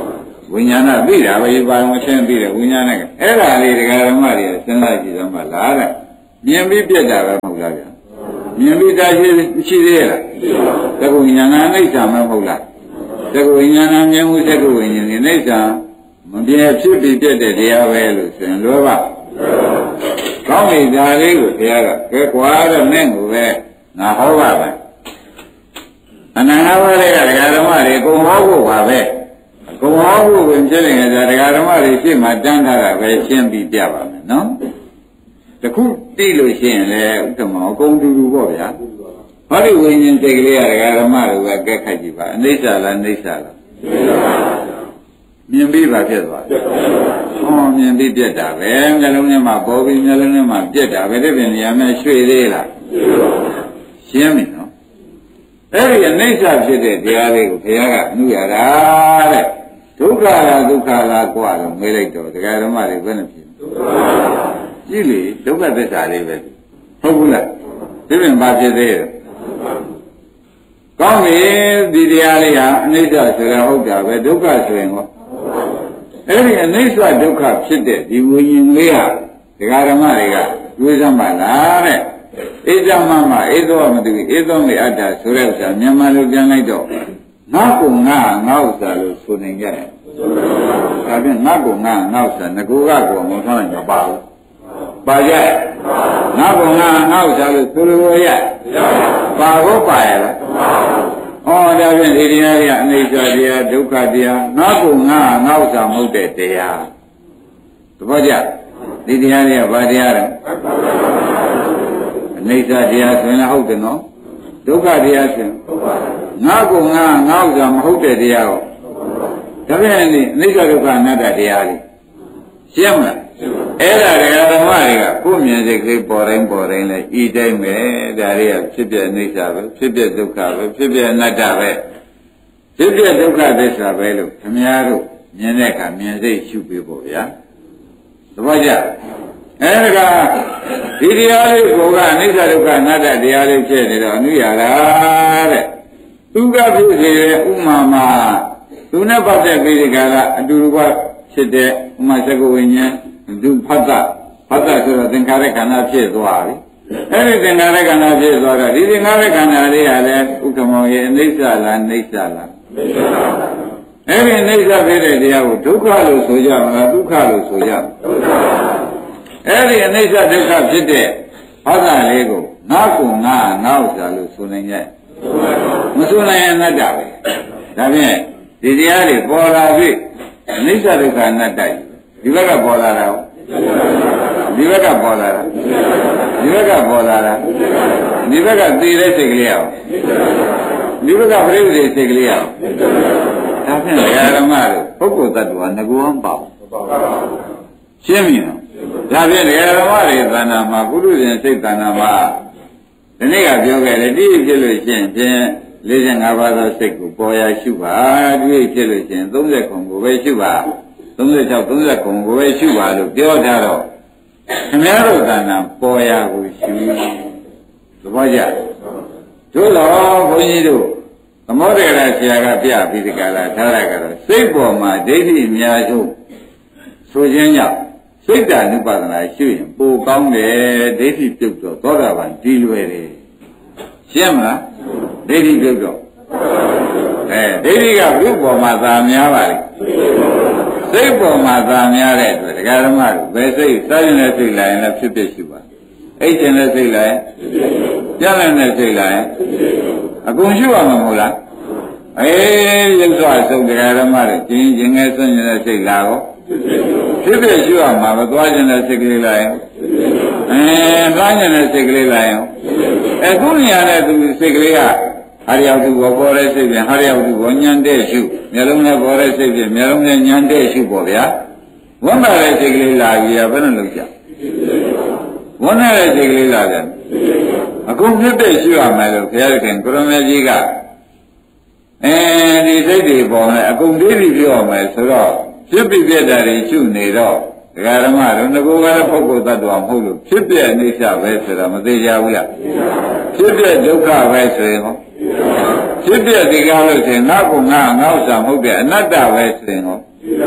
ဝိညာဏသိတာပဲဘာမှရှင်းသိတယ်ဝိညာဏကအဲ့ဒါလေးတရားဓမ္မတွေစဉ်းစားကြည့်တော့မှလားတဲ့မြင်ပြီးပြက်တာပဲမဟုတ်လားဗျာမြင်ပြီးတာရှိသေးလားသက္ကဝိညာဏအိဋ္ဌာမဟုတ်လားသက္ကဝိညာဏမြင်မှုသက္ကဝိညာဉ်အိဋ္ဌာမပြည့်ဖြစ်ပြီးပြက်တဲ့တရားပဲလို့ဆိုရင်လောဘကောင်းပြီဒါလေးကိုဘုရားကကဲကွာတဲ့မင်းကိုပဲငါဟောပါမယ်အနန္တဘာတွေကတရားဓမ္မတွေကိုဟောဖို့ပါပဲကိုဟောဖို့ဝင်ဖြစ်နေတာတရားဓမ္မတွေရှင်းမှတန်းထားတာပဲရှင်းပြီးပြပါမယ်နော်တခုသိလို့ရှိရင်လေဥက္ကမောအကုန်တူတူပေါ့ဗျာဟောဒီဝိညာဉ်စိတ်ကလေးကတရားဓမ္မတွေကကဲခတ်ကြည့်ပါအနိစ္စလားနိစ္စလားမြင်ပြီးပါဖြစ်သွားတယ်ဟောမြင်ပြီးပြက်တာပဲနှလုံးထဲမှာပေါ်ပြီးနှလုံးထဲမှာပြက်တာပဲဒီပြင်နေရာမှာရွှေ့သေးလားရှင်းပြီနော်အဲ့ဒီအနိစ္စဖြစ်တဲ့တရားလေးကိုဘုရားကအနုရတာတဲ့ဒုက္ခလားဒုက္ခလားกว่าလို့မေးလိုက်တော့တရားဓမ္မတွေဘယ်နဲ့ဖြစ်ကြည့်လေဒုက္ခသစ္စာလေးပဲဟုတ်ဘူးလားဒီပြင်ဘာဖြစ်သေးလဲကောင်းပြီဒီတရားလေးဟာအနိစ္စဆိုတာဟုတ်တာပဲဒုက္ခဆိုရင်ဟောအဲ့ဒီအနိစ္စဒုက္ခဖြစ်တဲ့ဒီဝိညာဉ်လေးဟာတရားဓမ္မတွေကတွေးစမ်းပါလားတဲ့ဣဇမမဧသောမတူဧသောမေအတ္တဆိုတဲ့ဥစ္စာမြန်မာလိုပြန်လိုက်တော့ငါကုငါငါဥစ္စာလို့ဆိုနေကြတယ်ဒါပြန်ငါကုငါငါဥစ္စာငကိုကကောမထားနိုင်တော့ပါဘူးပါကြငါကုငါငါဥစ္စာလို့ဆိုလို့ရပါဖို့ပါရလားဩဒါဖြင့်ဒီတရားကြီးအနိစ္စတရားဒုက္ခတရားငါကုငါငါဥစ္စာမဟုတ်တဲ့တရားသဘောကျဒီတရားကြီးကဘာတရားလဲအနိစ္စတရားဆိုရင်လည်းဟုတ်တယ်နော်ဒုက္ခတရားဆိုရင်ငါကုငါငါဥစ္စာမဟုတ်တဲ့တရားကိုဒါဖြင့်ဒီအနိစ္စဒုက္ခအနတ္တတရားကြီးရှင်းမလားအဲ့ဒါတရားဓမ္မတွေကကိုယ်မြင်စိတ်ကလေးပေါ်တိုင်းလဲဤတိုင်းပဲဒါတွေကဖြစ်ပြအနိစ္စပဲဖြစ်ပြဒုက္ခပဲဖြစ်ပြအနတ္တပဲဖြစ်ပြဒုက္ခသစ္စာပဲလို့ခင်ဗျားတို့မြင်တဲ့အခါမြင်စိတ်ရှုပေးဖို့ဗျာသဘောကျအဲ့ဒါကဒီတရားလေးကိုကအနိစ္စဒုက္ခအနတ္တတရားလေးဖြစ်နေတော့အနုရတာတဲ့သူကဖြစ်စေတဲ့ဥမာမှာသူနဲ့ပတ်သက်ပြီးဒီကရအတူတူကဖြစ်တဲ့ဥမာသက္ကဝိညာဉ်သူဖတ်တာဆိုတော့သင်္ခါရခန္ဓာဖြစ်သွားပြီအဲ့ဒီသင်္ခါရခန္ဓာဖြစ်သွားတော့ဒီသင်္ခါရခန္ဓာလေးကလည်းဥက္ကမောရဲ့အနိစ္စလားနိစ္စလားအဲ့ဒီအနိစ္စဖြစ်တဲ့တရားကိုဒုက္ခလို့ဆိုကြမလားဒုက္ခလို့ဆိုကြမလားအဲ့ဒီအနိစ္စဒုက္ခဖြစ်တဲ့ဘာသာလေးကိုငါကုငါဥစ္စာလို့ဆိုနိုင်ရဲ့မဆိုနိုင်ရင်အနတ္တပဲဒါဖြင့်ဒီတရားတွေပေါ်လာပြီအနိစ္စဒုက္ခအနတ္တဒီဘက်ကပေါ်လာတာဒီဘက်ကပေါ်လာတာဒီဘက်ကပေါ်လာတာဒီဘက်ကသိတဲ့စိတ်ကလေးအောင်ဒီဘက်ကပြိဋ္ဌိစိတ်ကလေးအောင်ဒါဖြင့်ဓမ္မတို့ပုဂ္ဂိုလ်တ attva ငကိုအောင်ပေါ့ရှင်းပြီနော်ဒါဖြင့်ဓမ္မတွေသဏ္ဍာန်မှာပုရုဇဉ်စိတ်သဏ္ဍာန်မှာဒီနေ့ကပြောခဲ့တယ်ဒီဖြစ်လို့ရှိရင်ဖြင့်45ပါးသောစိတ်ကိုပေါ်ရရှုပါဒီဖြစ်လို့ရှိရင်30ခုကိုပဲရှုပါ36 30ခုကိုပဲရှုပါလို့ပြောထားတော့ခင်ဗျားတို့ကဏ္ဍပေါ်ရကိုရှုသဘောကျတို့တော့ဘုန်းကြီးတို့သမုဒ္ဒရာဆရာကပြပြီးဒီကလာထားရကြတော့စိတ်ပေါ်မှာဒိဋ္ဌိအများဆုံးဆိုခြင်းကြောင့်စိတ်တ ानु ပါဒနာရှုရင်ပိုကောင်းတယ်ဒိဋ္ဌိပြုတ်တော့သောတာပန်ဒီလွယ်တယ်ရှင်းမလားဒိဋ္ဌိပြုတ်တော့ဒိဋ္ဌိကပြုတ်ပေါ်မှာသာများပါလေစိတ်ပေါ်မှာသာများတဲ့အတွက်ဒကာဓမ္မတို့ဘယ်စိတ်စားရင်လည်းစိတ်လာရင်လည်းဖြစ်ဖြစ်ရှိပါအိတ်ကျင်လည်းစိတ်လာရင်ပြန့်လည်းစိတ်လာရင်အကုန်ရှိရမှာမဟုတ်လားရုပ်စွာဆုံးဒကာဓမ္မတွေကျင်းကျင်ငယ်ဆွံ့နေတဲ့စိတ်လာတော့ဖြစ်ဖြစ်ရှိရမှာပဲသွားကျင်တဲ့စိတ်ကလေးလာရင်သွားကျင်တဲ့စိတ်ကလေးလာရင်အခုနေရာတဲ့သူစိတ်ကလေးကဟာရယောက်သူပေါ်တဲ့စိတ်ဖြင့်ဟာရယောက်သူကိုညံတဲ့ရှုမျက်လုံးနဲ့ပေါ်တဲ့စိတ်ဖြင့်မျက်လုံးနဲ့ညံတဲ့ရှုပေါ့ဗျာဝမ်းသာတဲ့စိတ်ကလေးလာပြီးရဘယ်နဲ့လုပ်ကြဝမ်းသာတဲ့စိတ်ကလေးလာတယ်အကုန်ဖြစ်တဲ့ရှုရမယ်လို့ဘုရားခင်ကိုရမေကြီးကဒီစိတ်တွေပေါ်နဲ့အကုန်သိပြီးပြောရမယ်ဆိုတော့ဖြစ်ပြီးပြတာတွေရှုနေတော့ဒကာဓမ္မတို့ငကိုကလည်းပုဂ္ဂိုလ်တ attva မဟုတ်လို့ဖြစ်ပြအိဋ္ဌပဲဆိုတာမသိကြဘူးလားဖြစ်ပြဒုက္ခပဲဆိုရင်ဟောဖြစ်ပြဒီကားလို့ဆိုရင်ငါကုငါဥစ္စာမဟုတ်တဲ့အနတ္တပဲဆိုရင်ဟော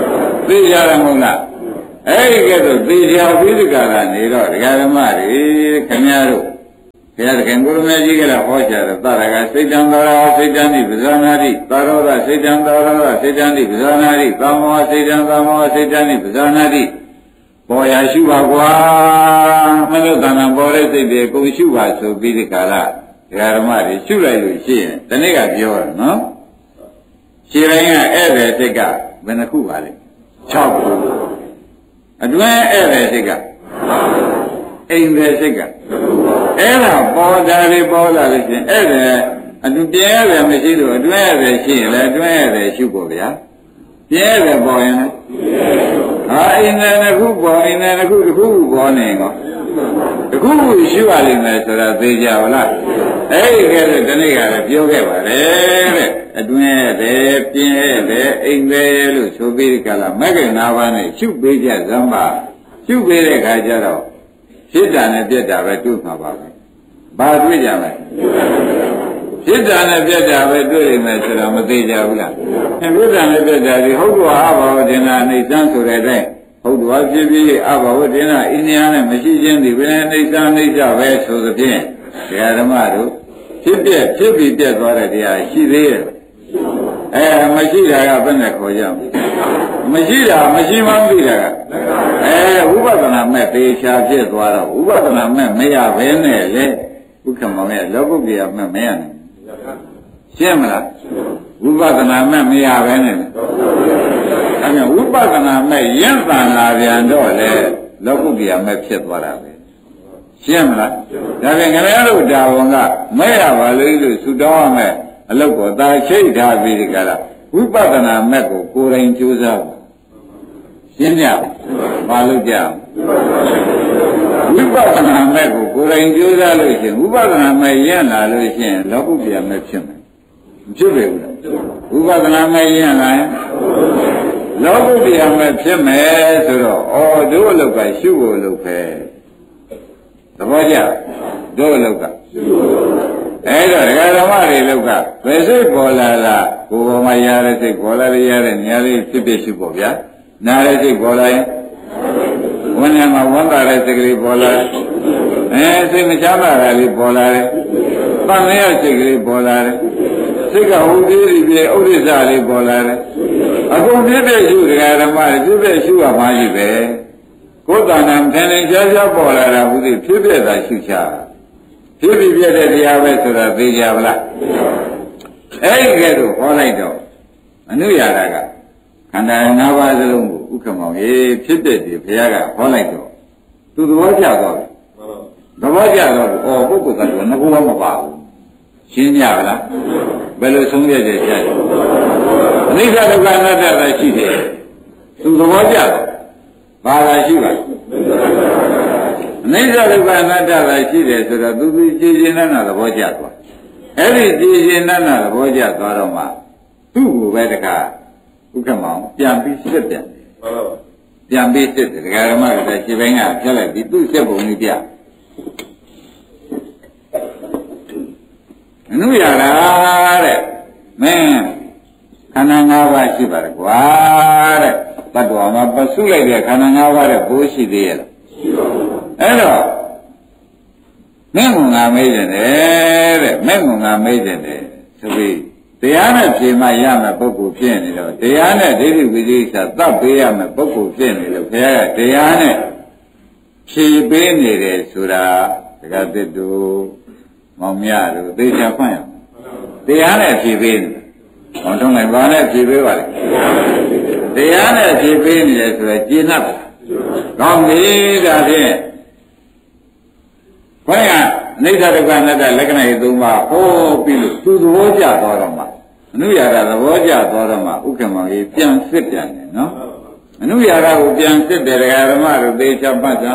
သိကြရမဟုတ်လားအဲ့ဒီကဲတော့သိကြပြီးဒီကလာနေတော့ဒကာဓမ္မတွေခင်ဗျားတို့ဘုရားသခင်ကိုရမကြီးကလည်းဟောကြားတယ်သရကစိတ်တံသောရစိတ်တံတိပဇာနာတိသာရောဓစိတ်တံသောရစိတ်တံတိပဇာနာတိသမောစိတ်တံသမောစိတ်တံတိပဇာနာတိပေါ်ရရှုပါကွာမနုဿာဏပေါ်တဲ့စိတ်တွေကိုရှုပါဆိုပြီးဒီကလာဒကာဓမ္မတွေရှုလိုက်လို့ရှိရင်တနေ့ကပြောရနော်ခြေတိုင်းကဧည့်သည်စိတ်ကဘယ်နှခုပါလဲ6ခုအတွင်းဧည့်သည်စိတ်ကအိမ်သည်စိတ်ကအဲ့ဒါပေါ်တာတွေပေါ်လာလို့ရှိရင်ဧည့်သည်အတွင်းပြဲတယ်မရှိလို့အတွင်းဧည့်သည်ရှိရင်လည်းအတွင်းဧည့်သည်ရှုဖို့ဗျာပြဲတယ်ပေါ်ရင်လည်းဟာအိမ်သည်တစ်ခုပေါ်အိမ်သည်တစ်ခုပေါ်နေကောတခုရှုရလိမ့်မယ်ဆိုတာသိကြပါလားအဲ့ဒီကဲတနေ့ကလည်းပြောခဲ့ပါတယ်တဲ့အတွင်းတဲ့ပြင်းတဲ့အိမ်ပဲလို့ဆိုပြီးကြလားမဂ္ဂင်၅ပါးနဲ့ရှုပေးကြသမ်းပါရှုပေးတဲ့ခါကျတော့ဖြစ်တာနဲ့ပြက်တာပဲတွေ့မှာပါပဲဘာတွေ့ကြမလဲဖြစ်တာနဲ့ပြက်တာပဲတွေ့ရမယ်ဆိုတာမသိကြဘူးလားဖြစ်တာနဲ့ပြက်တာဒီဟုတ်တော်အဘာဝဒင်္ဂအိဋ္ဌံဆိုတဲ့အတိုင်းဟုတ်တော်ဖြစ်ပြီးအဘာဝဒင်္ဂအိန္ဒိယနဲ့မရှိခြင်းဒီပဲအိဋ္ဌံအိဋ္ဌပဲဆိုသဖြင့်ဒကာဓမ္မတို့ဖြစ်ပြီးပြက်သွားတဲ့တရားရှိသေးရဲ့မရှိတာကဘယ်နဲ့ခေါ်ကြမလဲမရှိတာမရှိမှမသိတာကဝိပဿနာမဲ့သေချာဖြစ်သွားတော့ဝိပဿနာမဲ့မရဘဲနဲ့လေဥက္ကမောင်ရဲ့လောကုတ္တရာမဲ့မရနိုင်ရှင်းမလားဝိပဿနာမဲ့မရဘဲနဲ့အဲဒါဝိပဿနာမဲ့ရင့်တန်လာပြန်တော့လေလောကုတ္တရာမဲ့ဖြစ်သွားတာပဲရှင်းမလားဒါပြန်ခင်ဗျားတို့တာဝန်ကမဲ့ရပါလို့သုတောင်းရမယ်အလုတ်ကိုသာချိတ်ထားပြီးဒီကလာဝိပဿနာမဲ့ကိုကိုယ်တိုင်ကြိုးစားပါရှင်းကြပါလို့ကြဝိပဿနာမဲ့ကိုကိုယ်တိုင်ကြိုးစားလို့ရှိရင်ဝိပဿနာမဲ့ရင့်လာလို့ရှိရင်လောကုတ္တရာမဲ့ဖြစ်မယ်မဖြစ်ပေဘူးလားဝိပဿနာမဲ့ရင့်လာရင်လောကုတ္တရာမဲ့ဖြစ်မယ်ဆိုတော့တို့အလုတ်ကရှုဖို့လုပ်ပဲသဘောကျတို့အလုတ်ကအဲ့တော့ဒကာဓမ္မတွေလောက်ကဘယ်စိတ်ပေါ်လာလားကိုယ်ပေါ်မှာရတဲ့စိတ်ပေါ်လာရတဲ့နေရာလေးဖြစ်ဖြစ်ရှိပေါ့ဗျာနားတဲ့စိတ်ပေါ်လာရင်ဝန်းထဲမှာဝမ်းသာတဲ့စိတ်ကလေးပေါ်လာစိတ်မချမ်းသာတာလေးပေါ်လာတယ်ပန်းရစိတ်ကလေးပေါ်လာတယ်စိတ်ကဟိုသေးသေးပြေဥဒိစ္စလေးပေါ်လာတယ်အကုန်ဖြစ်ဖြစ်ရှုဒကာဓမ္မတွေဖြစ်ဖြစ်ရှုရမှာကြီးပဲကိုယ်တဏ္ဍာထင်ထင်ရှားရှားပေါ်လာတာဟုတ်သည်ဖြစ်ဖြစ်သာရှုချဖြစ်ပြီးပြတဲ့တရားပဲဆိုတာသိကြပါလားအဲ့ဒီကဲတော့ဟောလိုက်တော့အနုရာဂကခန္ဓာ၅ပါးစလုံးကိုဥက္ကမောင်ရေးဖြစ်တဲ့ဒီဘုရားကဟောလိုက်တော့သူသဘောကျတော့သဘောကျတော့ပုဂ္ဂိုလ်ကတော့ငကိုမပါဘူးရှင်းကြပါလားဘယ်လိုဆုံးဖြတ်ချက်ကြလဲအနိစ္စဒုက္ခအနတ္တပဲရှိတယ်သူသဘောကျတော့ဘာသာရှိပါအနိစ္စဒုက္ခအနတ္တပဲရှိတယ်ဆိုတော့သူကြည်ရှင်တဲ့သဘောကျသွားအဲ့ဒီကြည်ရှင်တဲ့သဘောကျသွားတော့မှသူ့ကိုပဲတခါဥက္ကမောင်ပြန်ပြီးစစ်ပြန်ပြန်ပြီးစစ်တယ်ဒကာဓမ္မကခြေပိုင်းကဖြတ်လိုက်ပြီးသူ့စစ်ပုံကြီးပြအနုရတာတဲ့မင်းခန္ဓာ၅ပါးရှိပါတယ်ကွာတဲ့တတ္တဝါမှာပစုလိုက်တဲ့ခန္ဓာ၅ပါးတဲ့ဘိုးရှိသေးရဲ့လားအဲ့တော့မင်းကငါမေးတယ်တဲ့မင်းကငါမေးတယ်ဆိုပြီးတရားနဲ့ဖြေမှရမယ်ပုဂ္ဂိုလ်ဖြစ်နေတော့တရားနဲ့ဒိဋ္ဌိဝိသေသသတ်ပေးရမယ်ပုဂ္ဂိုလ်ဖြစ်နေလို့ဘုရားကတရားနဲ့ဖြေပေးနေတယ်ဆိုတာဒကာသစ်တို့မောင်မြတို့သိချာဖွင့်ရတရားနဲ့ဖြေပေးနေဟောတော့လည်းဘာနဲ့ဖြေပေးပါလဲတရားနဲ့ဖြေပေးနေတယ်ဆိုတော့ကျေနပ်ပါကောင်းပြီဒါဖြင့်ဘုရားအနိစ္စဒုက္ခအနတ္တလက္ခဏာ၃ပါးဟောပြီးလို့သူသဘောကျသွားတော့မှအနုရာဂသဘောကျသွားတော့မှဥက္ကမောင်ကြီးပြန်စစ်ပြန်တယ်နော်အနုရာဂကိုပြန်စစ်တယ်ဒကာဓမ္မတို့သေချာပတ်ကြ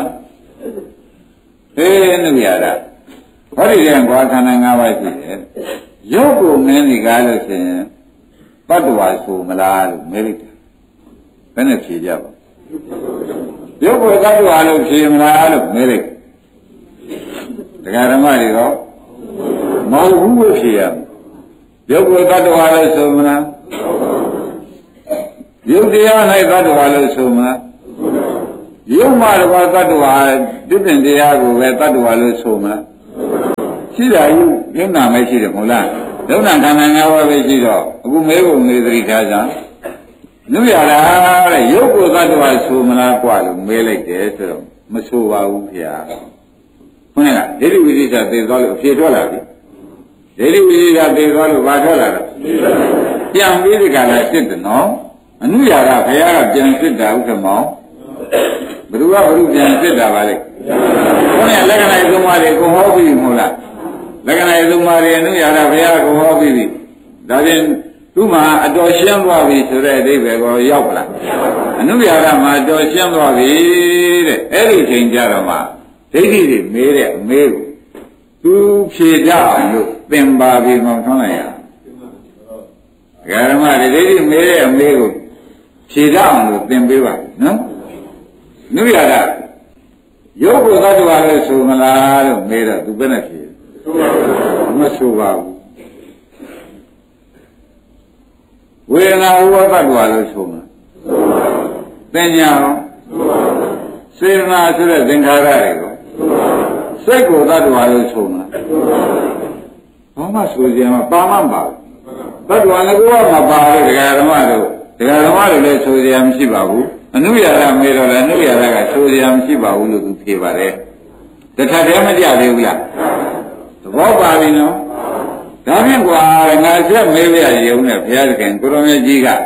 အနုရာဂဟောဒီကကွာခန္ဓာ၅ပါးရှိတယ်ရုပ်ကိုမင်းဒီကားလို့ဆိုရင်ပတ္တဝါဆိုမလားလို့မေးလိုက်တယ်ဘယ်နဲ့ဖြေကြပါရုပ်ကိုတတ္တဝါလို့ဖြေမလားလို့မေးလိုက်ဒကာဓမ္မတွေတော့မဟုတ်ဘူးလို့ဖြေရရုပ်ကိုတတ္တဝါလို့ဆိုမလားရရုပ်တရား၌သတ္တဝါလို့ဆိုမှာရုပ်မှတပါးသတ္တဝါဒီပြင်တရားကိုပဲသတ္တဝါလို့ဆိုမှာရှိတာယူယုံနာမရှိတယ်မဟုတ်လားယုံနာခန္ဓာ၅ပါးပဲရှိတော့အခုမဲကုန်နေသတိထားကြနုရလားတဲ့ရုပ်ကိုသတ္တဝါဆိုမလားกว่าလို့မဲလိုက်တယ်ဆိုတော့မဆိုပါဘူးခင်ဗျာဟုတ်လားဒိဋ္ဌိဝိသေသသေသွားလို့အဖြေထွက်လာပြီဒိဋ္ဌိဝိသေသသေသွားလို့ဘာထွက်လာလဲပြန်ပြီးဒီကလာစစ်တယ်နော်အနုရာကဘုရားကပြန်စစ်တာဥက္ကမောင်ဘ누구ကဘ누구ပြန်စစ်တာပါလေခေါင်းနဲ့လက္ခဏာသုံးပါးတွေကိုဟောပြီးမဟုတ်လားလက္ခဏာသုံးပါးတွေအနုရာကဘုရားကဟောပြီးပြီဒါဖြင့်သူ့မှာအတော်ရှင်းသွားပြီဆိုတဲ့အဓိပ္ပာယ်ကိုရောက်လာအနုရာကမှာအတော်ရှင်းသွားပြီတဲ့အဲ့ဒီချိန်ကျတော့မှဒိဋ္ဌိတွေမေးတဲ့အမေးကိုသူဖြေကြအောင်လို့သင်ပါပြီးမှထွန်းလိုက်ရဓမ္မတွေဒိဋ္ဌိမေးတဲ့အမေးကိုဖြေကြအောင်လို့သင်ပေးပါနော်နုရတာရုပ်ကိုသတ္တဝါလို့ဆိုမလားလို့မေးတော့သူဘယ်နဲ့ဖြေမဆိုပါဘူးဝေဒနာဥပသတ္တဝါလို့ဆိုမှာသင်ညာရောစေတနာဆိုတဲ့သင်္ခါရတွေကိုစိတ်ကိုသတ္တဝါလို့ဆိုမှာဘာမှဆိုကြမှာပါမှမပါဘူးသတ္တဝါလည်းကိုယ်ကမပါဘူးဒကာဓမ္မတို့လည်းဆိုကြမရှိပါဘူးအနုရာရမေတော့လည်းအနုရာရကဆိုကြမရှိပါဘူးလို့သူဖြေပါတယ်တခါတည်းမကြသေးဘူးလားသဘောပါပြီနော်ဒါဖြင့်ကွာငါဆက်မေးပြရုံနဲ့ဘုရားသခင်ကိုရောင်ကြီးက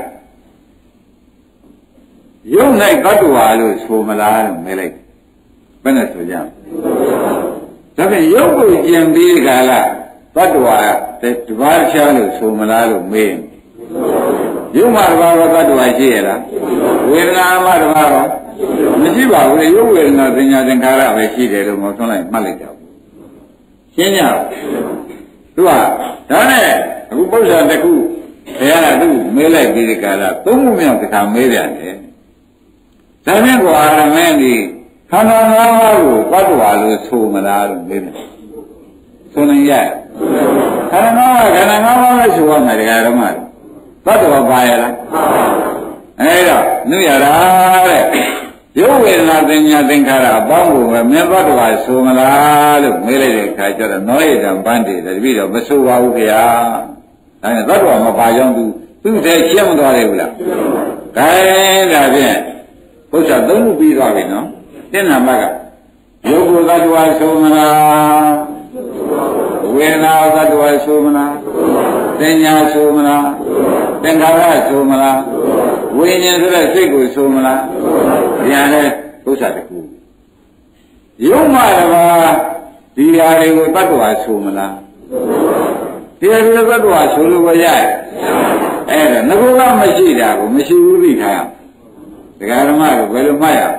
ယုံ၌သတ္တဝါလို့ဆိုမလားလို့မေးလိုက်ဘယ်နဲ့ဆိုကြဒါဖြင့်ယုတ်ကိုကျင်ပြီးကြလားသတ္တဝါတပါးချားလို့ဆိုမလားလို့မေးယုံမှာတပါးတော့သတ္တဝါရှိရလားဝေဒနာမှာတပါးတော့မရှိပါဘူးရုပ်ဝေဒနာသင်ညာသင်္ခါရပဲရှိတယ်လို့မဆုံးလိုက်မှတ်လိုက်ကြဘူးရှင်းကြသူကဒါနဲ့အခုပု္ပ္ပာတစ်ခုဘုရားကသူ့မေးလိုက်ပြီးဒီကလာသုံးခုမြောက်တစ်ခါမေးပြန်တယ်ဒါဖြင့်ကွာရမင်းဒီခန္ဓာ၅ပါးကိုသတ္တဝါလို့ဆိုမလားလို့မေးတယ်ဆိုနိုင်ရဲ့ခန္ဓာ၅ပါးပဲဆိုရမယ်တရားဓမ္မသတ္တဝါပါရလားအဲ့တော့နုရတာတဲ့ရုပ်ဝေဒနာသင်ညာသင်္ခါရအပေါင်းကိုပဲမြတ်သတ္တဝါဆိုမလားလို့မေးလိုက်တဲ့အခါကျတော့နောဧတံပန်းတည်တယ်တပည့်တော်မဆိုပါဘူးခင်ဗျာဒါနဲ့သတ္တဝါမပါကြောင်းသူ့တည်းရှင်းမသွားတယ်ဘူးလားဒါဒါဖြင့်ဘုရားသုံးခုပြီးသွားပြီနော်တင်နာမကယုတ်ကိုသတ္တဝါဆိုမလားဝေဒနာသတ္တဝါဆိုမလားသင်ညာဆိုမလားသင်္ခါရဆိုမလားဝိညာဉ်ဆိုတဲ့စိတ်ကိုဆိုမလားဗျာလဲဥစ္စာတခုယုံမှတပါးဒီဟာတွေကိုတ attva ဆိုမလားဒီဟာတွေတ attva ဆိုလို့မရအဲ့ဒါငကောကမရှိတာကိုမရှိဘူးသိထားဒကာဓမ္မတို့ဘယ်လိုမှတ်ရ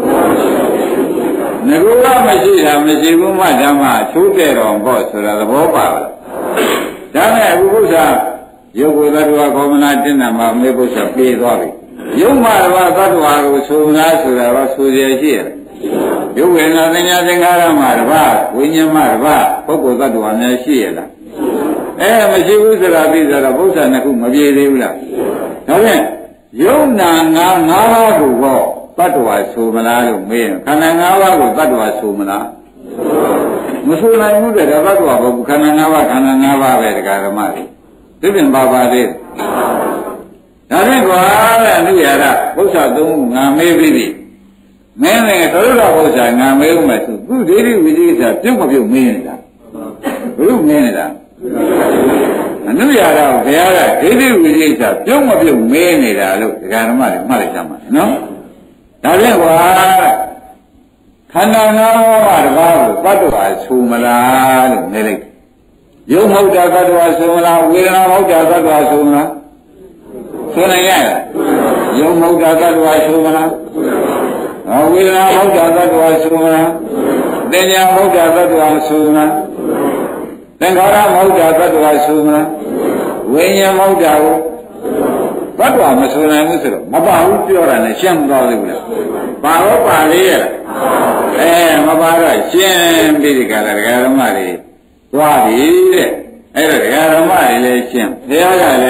ငကောကမရှိတာမရှိဘူးမှဓမ္မချိုးတဲ့တော်ပေါ့ဆိုတာသဘောပါလားဒါနဲ့အခုဘုရားယုတ်ကိုသတ္တဝါကောမနာတင်နာမှာမေဘုရားပြေးသွားပြီယုတ်မှာတော့သတ္တဝါကိုဆိုမလားဆိုတာကဆိုရရှိရယုတ်ဝေဒနာသင်ညာသင်္ခါရမှာတပါးဝိညာဉ်မှာတပါးပုဂ္ဂိုလ်သတ္တဝါများရှိရလားမရှိဘူးဆိုတာပြီးဆိုတော့ဘုရားနှစ်ခုမပြေသေးဘူးလားဒါဖြင့်ယုတ်နာ၅ပါးကိုတော့သတ္တဝါဆိုမလားလို့မေးရင်ခန္ဓာ၅ပါးကိုသတ္တဝါဆိုမလားမဆိုနိုင်ဘူးတဲ့သတ္တဝါဘုခန္ဓာ၅ပါးခန္ဓာ၅ပါးပဲတရားဓမ္မတွေသိပြန်ပါပါသေးဒါဖြင့်ကွာတဲ့အနုရာကဘုရားသုံးခုငါမေးပြီးပြီမင်းလည်းသရုပ်တော်ဘုရားငါမေးဦးမယ်ဆိုသူဒိဋ္ဌိဝိသေသပြုတ်မပြုတ်မေးနေတာဘုရုမေးနေတာအနုရာကဘုရားကဒိဋ္ဌိဝိသေသပြုတ်မပြုတ်မေးနေတာလို့တရားဓမ္မတွေမှတ်လိုက်ကြမှာနော်ဒါဖြင့်ကွာခန္ဓာ၅ပါးတပါးကိုသတ္တဝါဆိုမလားလို့မေးလိုက်ယုံဟုတ်တာသတ္တဝါဆိုမလားဝေဒနာဟုတ်တာသတ္တဝါဆိုမလားဆိုနိုင်ရလားယုံဟုတ်တာသတ္တဝါဆိုမလားဝေဒနာဟုတ်တာသတ္တဝါဆိုမလားသင်ညာဟုတ်တာသတ္တဝါဆိုမလားသင်္ခါရဟုတ်တာသတ္တဝါဆိုမလားဝိညာဉ်ဟုတ်တာကိုသတ္တဝါမဆိုနိုင်ဘူးဆိုတော့မပါဘူးပြောတာနဲ့ရှင်းမသွားသေးဘူးလားပါတော့ပါလေးရလားမပါတော့ရှင်းပြီးဒီကလာဒကာဓမ္မတွေသွားပြီတဲ့အဲ့တော့ဒကာဓမ္မတွေလည်းရှင်းဘုရားကလည်း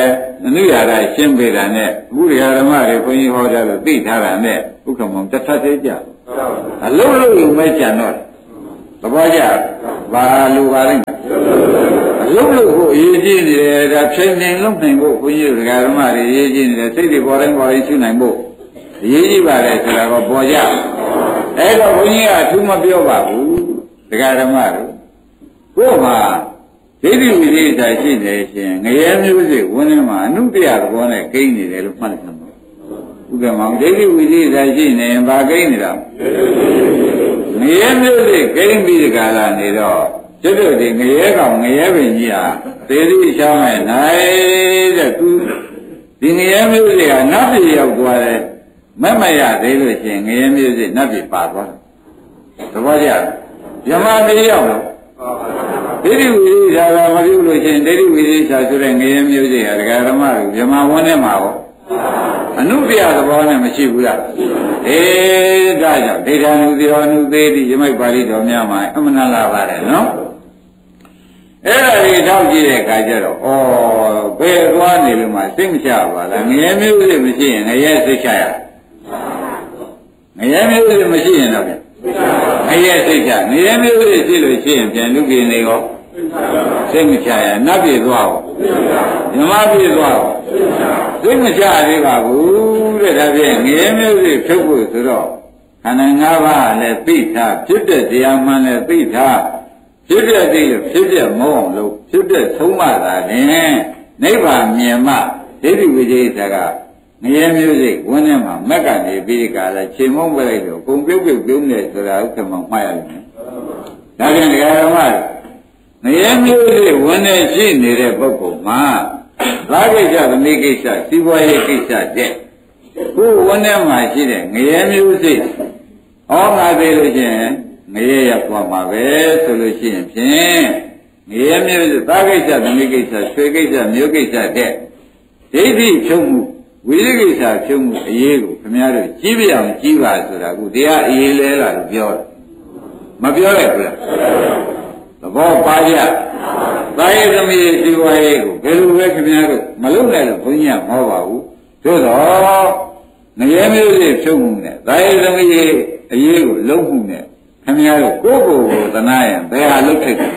အနုရာရရှင်းပေးတာနဲ့အခုဓမ္မတွေဘုန်းကြီးဟောကြလို့သိထားတာနဲ့ဥက္ကမောင်တစ်ထပ်သေးကြအလုံးလုံးယူမဲ့ကြံတော့သဘောကျဘာလိုပါလိမ့်အလုံးလုံးကိုအရေးကြီးနေတယ်ဒါဖြင်းနေလုံးနိုင်ဖို့ဘုန်းကြီးတို့ဓမ္မတွေအရေးကြီးနေတယ်စိတ်တွေပေါ်တိုင်းပေါ်တိုင်းရှုနိုင်ဖို့အရေးကြီးပါတယ်ဆိုတာကပေါ်ကြအဲ့တော့ဘုန်းကြီးကအထူးမပြောပါဘူးဓမ္မတို့ကို့မှာဒိဋ္ဌိဝိသေသရှိနေရှင်ငရဲမျိုးစိဝင်းထဲမှာအနုတ္တရသဘောနဲ့ကိန်းနေတယ်လို့မှတ်လိုက်မှာဥက္ကမောင်ဒိဋ္ဌိဝိသေသရှိနေရင်ဘာကိန်းနေတာငရဲမျိုးစိကိန်းပြီးဒီကလာနေတော့ကျွတ်တို့ဒီငရဲကောင်ငရဲပင်ကြီးဟာသေတိရှောင်းမဲ့နိုင်တဲ့သူဒီငရဲမျိုးစိကနတ်ပြည်ရောက်သွားတယ်မမရသေးလို့ရှင်ငရဲမျိုးစိနတ်ပြည်ပါသွားတယ်သဘောကျဗြဟ္မာပြည်ရောက်တော့ဒိဋ္ဌိဝိသေသကမပြုလို့ရှင်ဒိဋ္ဌိဝိသေသဆိုတဲ့ငရဲမျိုးစိဟာဒကာဓမ္မတို့ဗြဟ္မာဝန်းထဲမှာဟောအနုပြသဘောနဲ့မရှိဘူးလားဒါကြောင့်ဒိဋ္ဌာနုသေရောအနုသေးတိယမိတ်ပါဠိတော်များမှာအမှန်လားပါတယ်နော်အဲ့ဒါတွေထောက်ကြည့်တဲ့အခါကျတော့ဘယ်သွားနေလို့မှစိတ်မချပါလားငရဲမျိုးစိမရှိရင်ငရဲစိတ်ချရငရဲမျိုးစိမရှိရင်တော့ငရဲစိတ်ချငရဲမျိုးစိရှိလို့ရှိရင်ပြန်လူကြီးနေရောစိတ်မချရနတ်ပြည်သွားရောမြမပြည်သွားရောစိတ်မချသေးပါဘူးတဲ့ဒါဖြင့်ငရဲမျိုးစိဖြုတ်ဖို့ဆိုတော့ခန္ဓာ၅ပါးလည်းသိထားဖြစ်တဲ့တရားမှန်လည်းသိထားဖြစ်တဲ့သိလို့ဖြစ်တဲ့မဟုတ်အောင်လို့ဖြစ်တဲ့ဆုံးမတာနဲ့နိဗ္ဗာန်မြင်မှဒိဋ္ဌိဝိသေသကငရဲမျိုးစိဝန်းထဲမှာမက်ကနေပြီးဒီကလာချိန်မုံပဲလိုက်တော့ဂုံပြုတ်ပြုတ်ပြုံးနေဆိုတာဥက္ကမောင်မှားရလိမ့်မယ်ဒါပြန်ဒကာဓမ္မငရဲမျိုးစိဝန်းထဲရှိနေတဲ့ပုဂ္ဂိုလ်မှာသာကိစ္စသမီးကိစ္စစီးပွားရေးကိစ္စတဲ့ခုဝန်းထဲမှာရှိတဲ့ငရဲမျိုးစိဟောငါသေးလို့ရှိရင်ငရဲရောက်သွားမှာပဲဆိုလို့ရှိရင်ဖြင့်ငရဲမျိုးစိသာကိစ္စသမီးကိစ္စဆွေကိစ္စမျိုးကိစ္စတဲ့ဒိဋ္ဌိဖြုံးမှုဝိသေကိစ္စဖြုံးမှုအရေးကိုခင်ဗျားတို့ကြီးပြအောင်ကြီးပါဆိုတာကတရားအရေးလဲလာလို့ပြောတယ်မပြောလိုက်ဘူးလားသဘောပါကြသာယသမီးစီဝါရေးကိုဘယ်လိုပဲခင်ဗျားတို့မလုပ်နိုင်လို့ဘုန်းကြီးကမဟောပါဘူးသို့တော့ငရဲမျိုးစိဖြုံးမှုနဲ့သာယသမီးအရေးကိုလုံးမှုနဲ့ခင်ဗျားတို့ကိုယ့်ကိုယ်ကိုသနာရင်ဘယ်ဟာလုပ်ထိုက်တယ်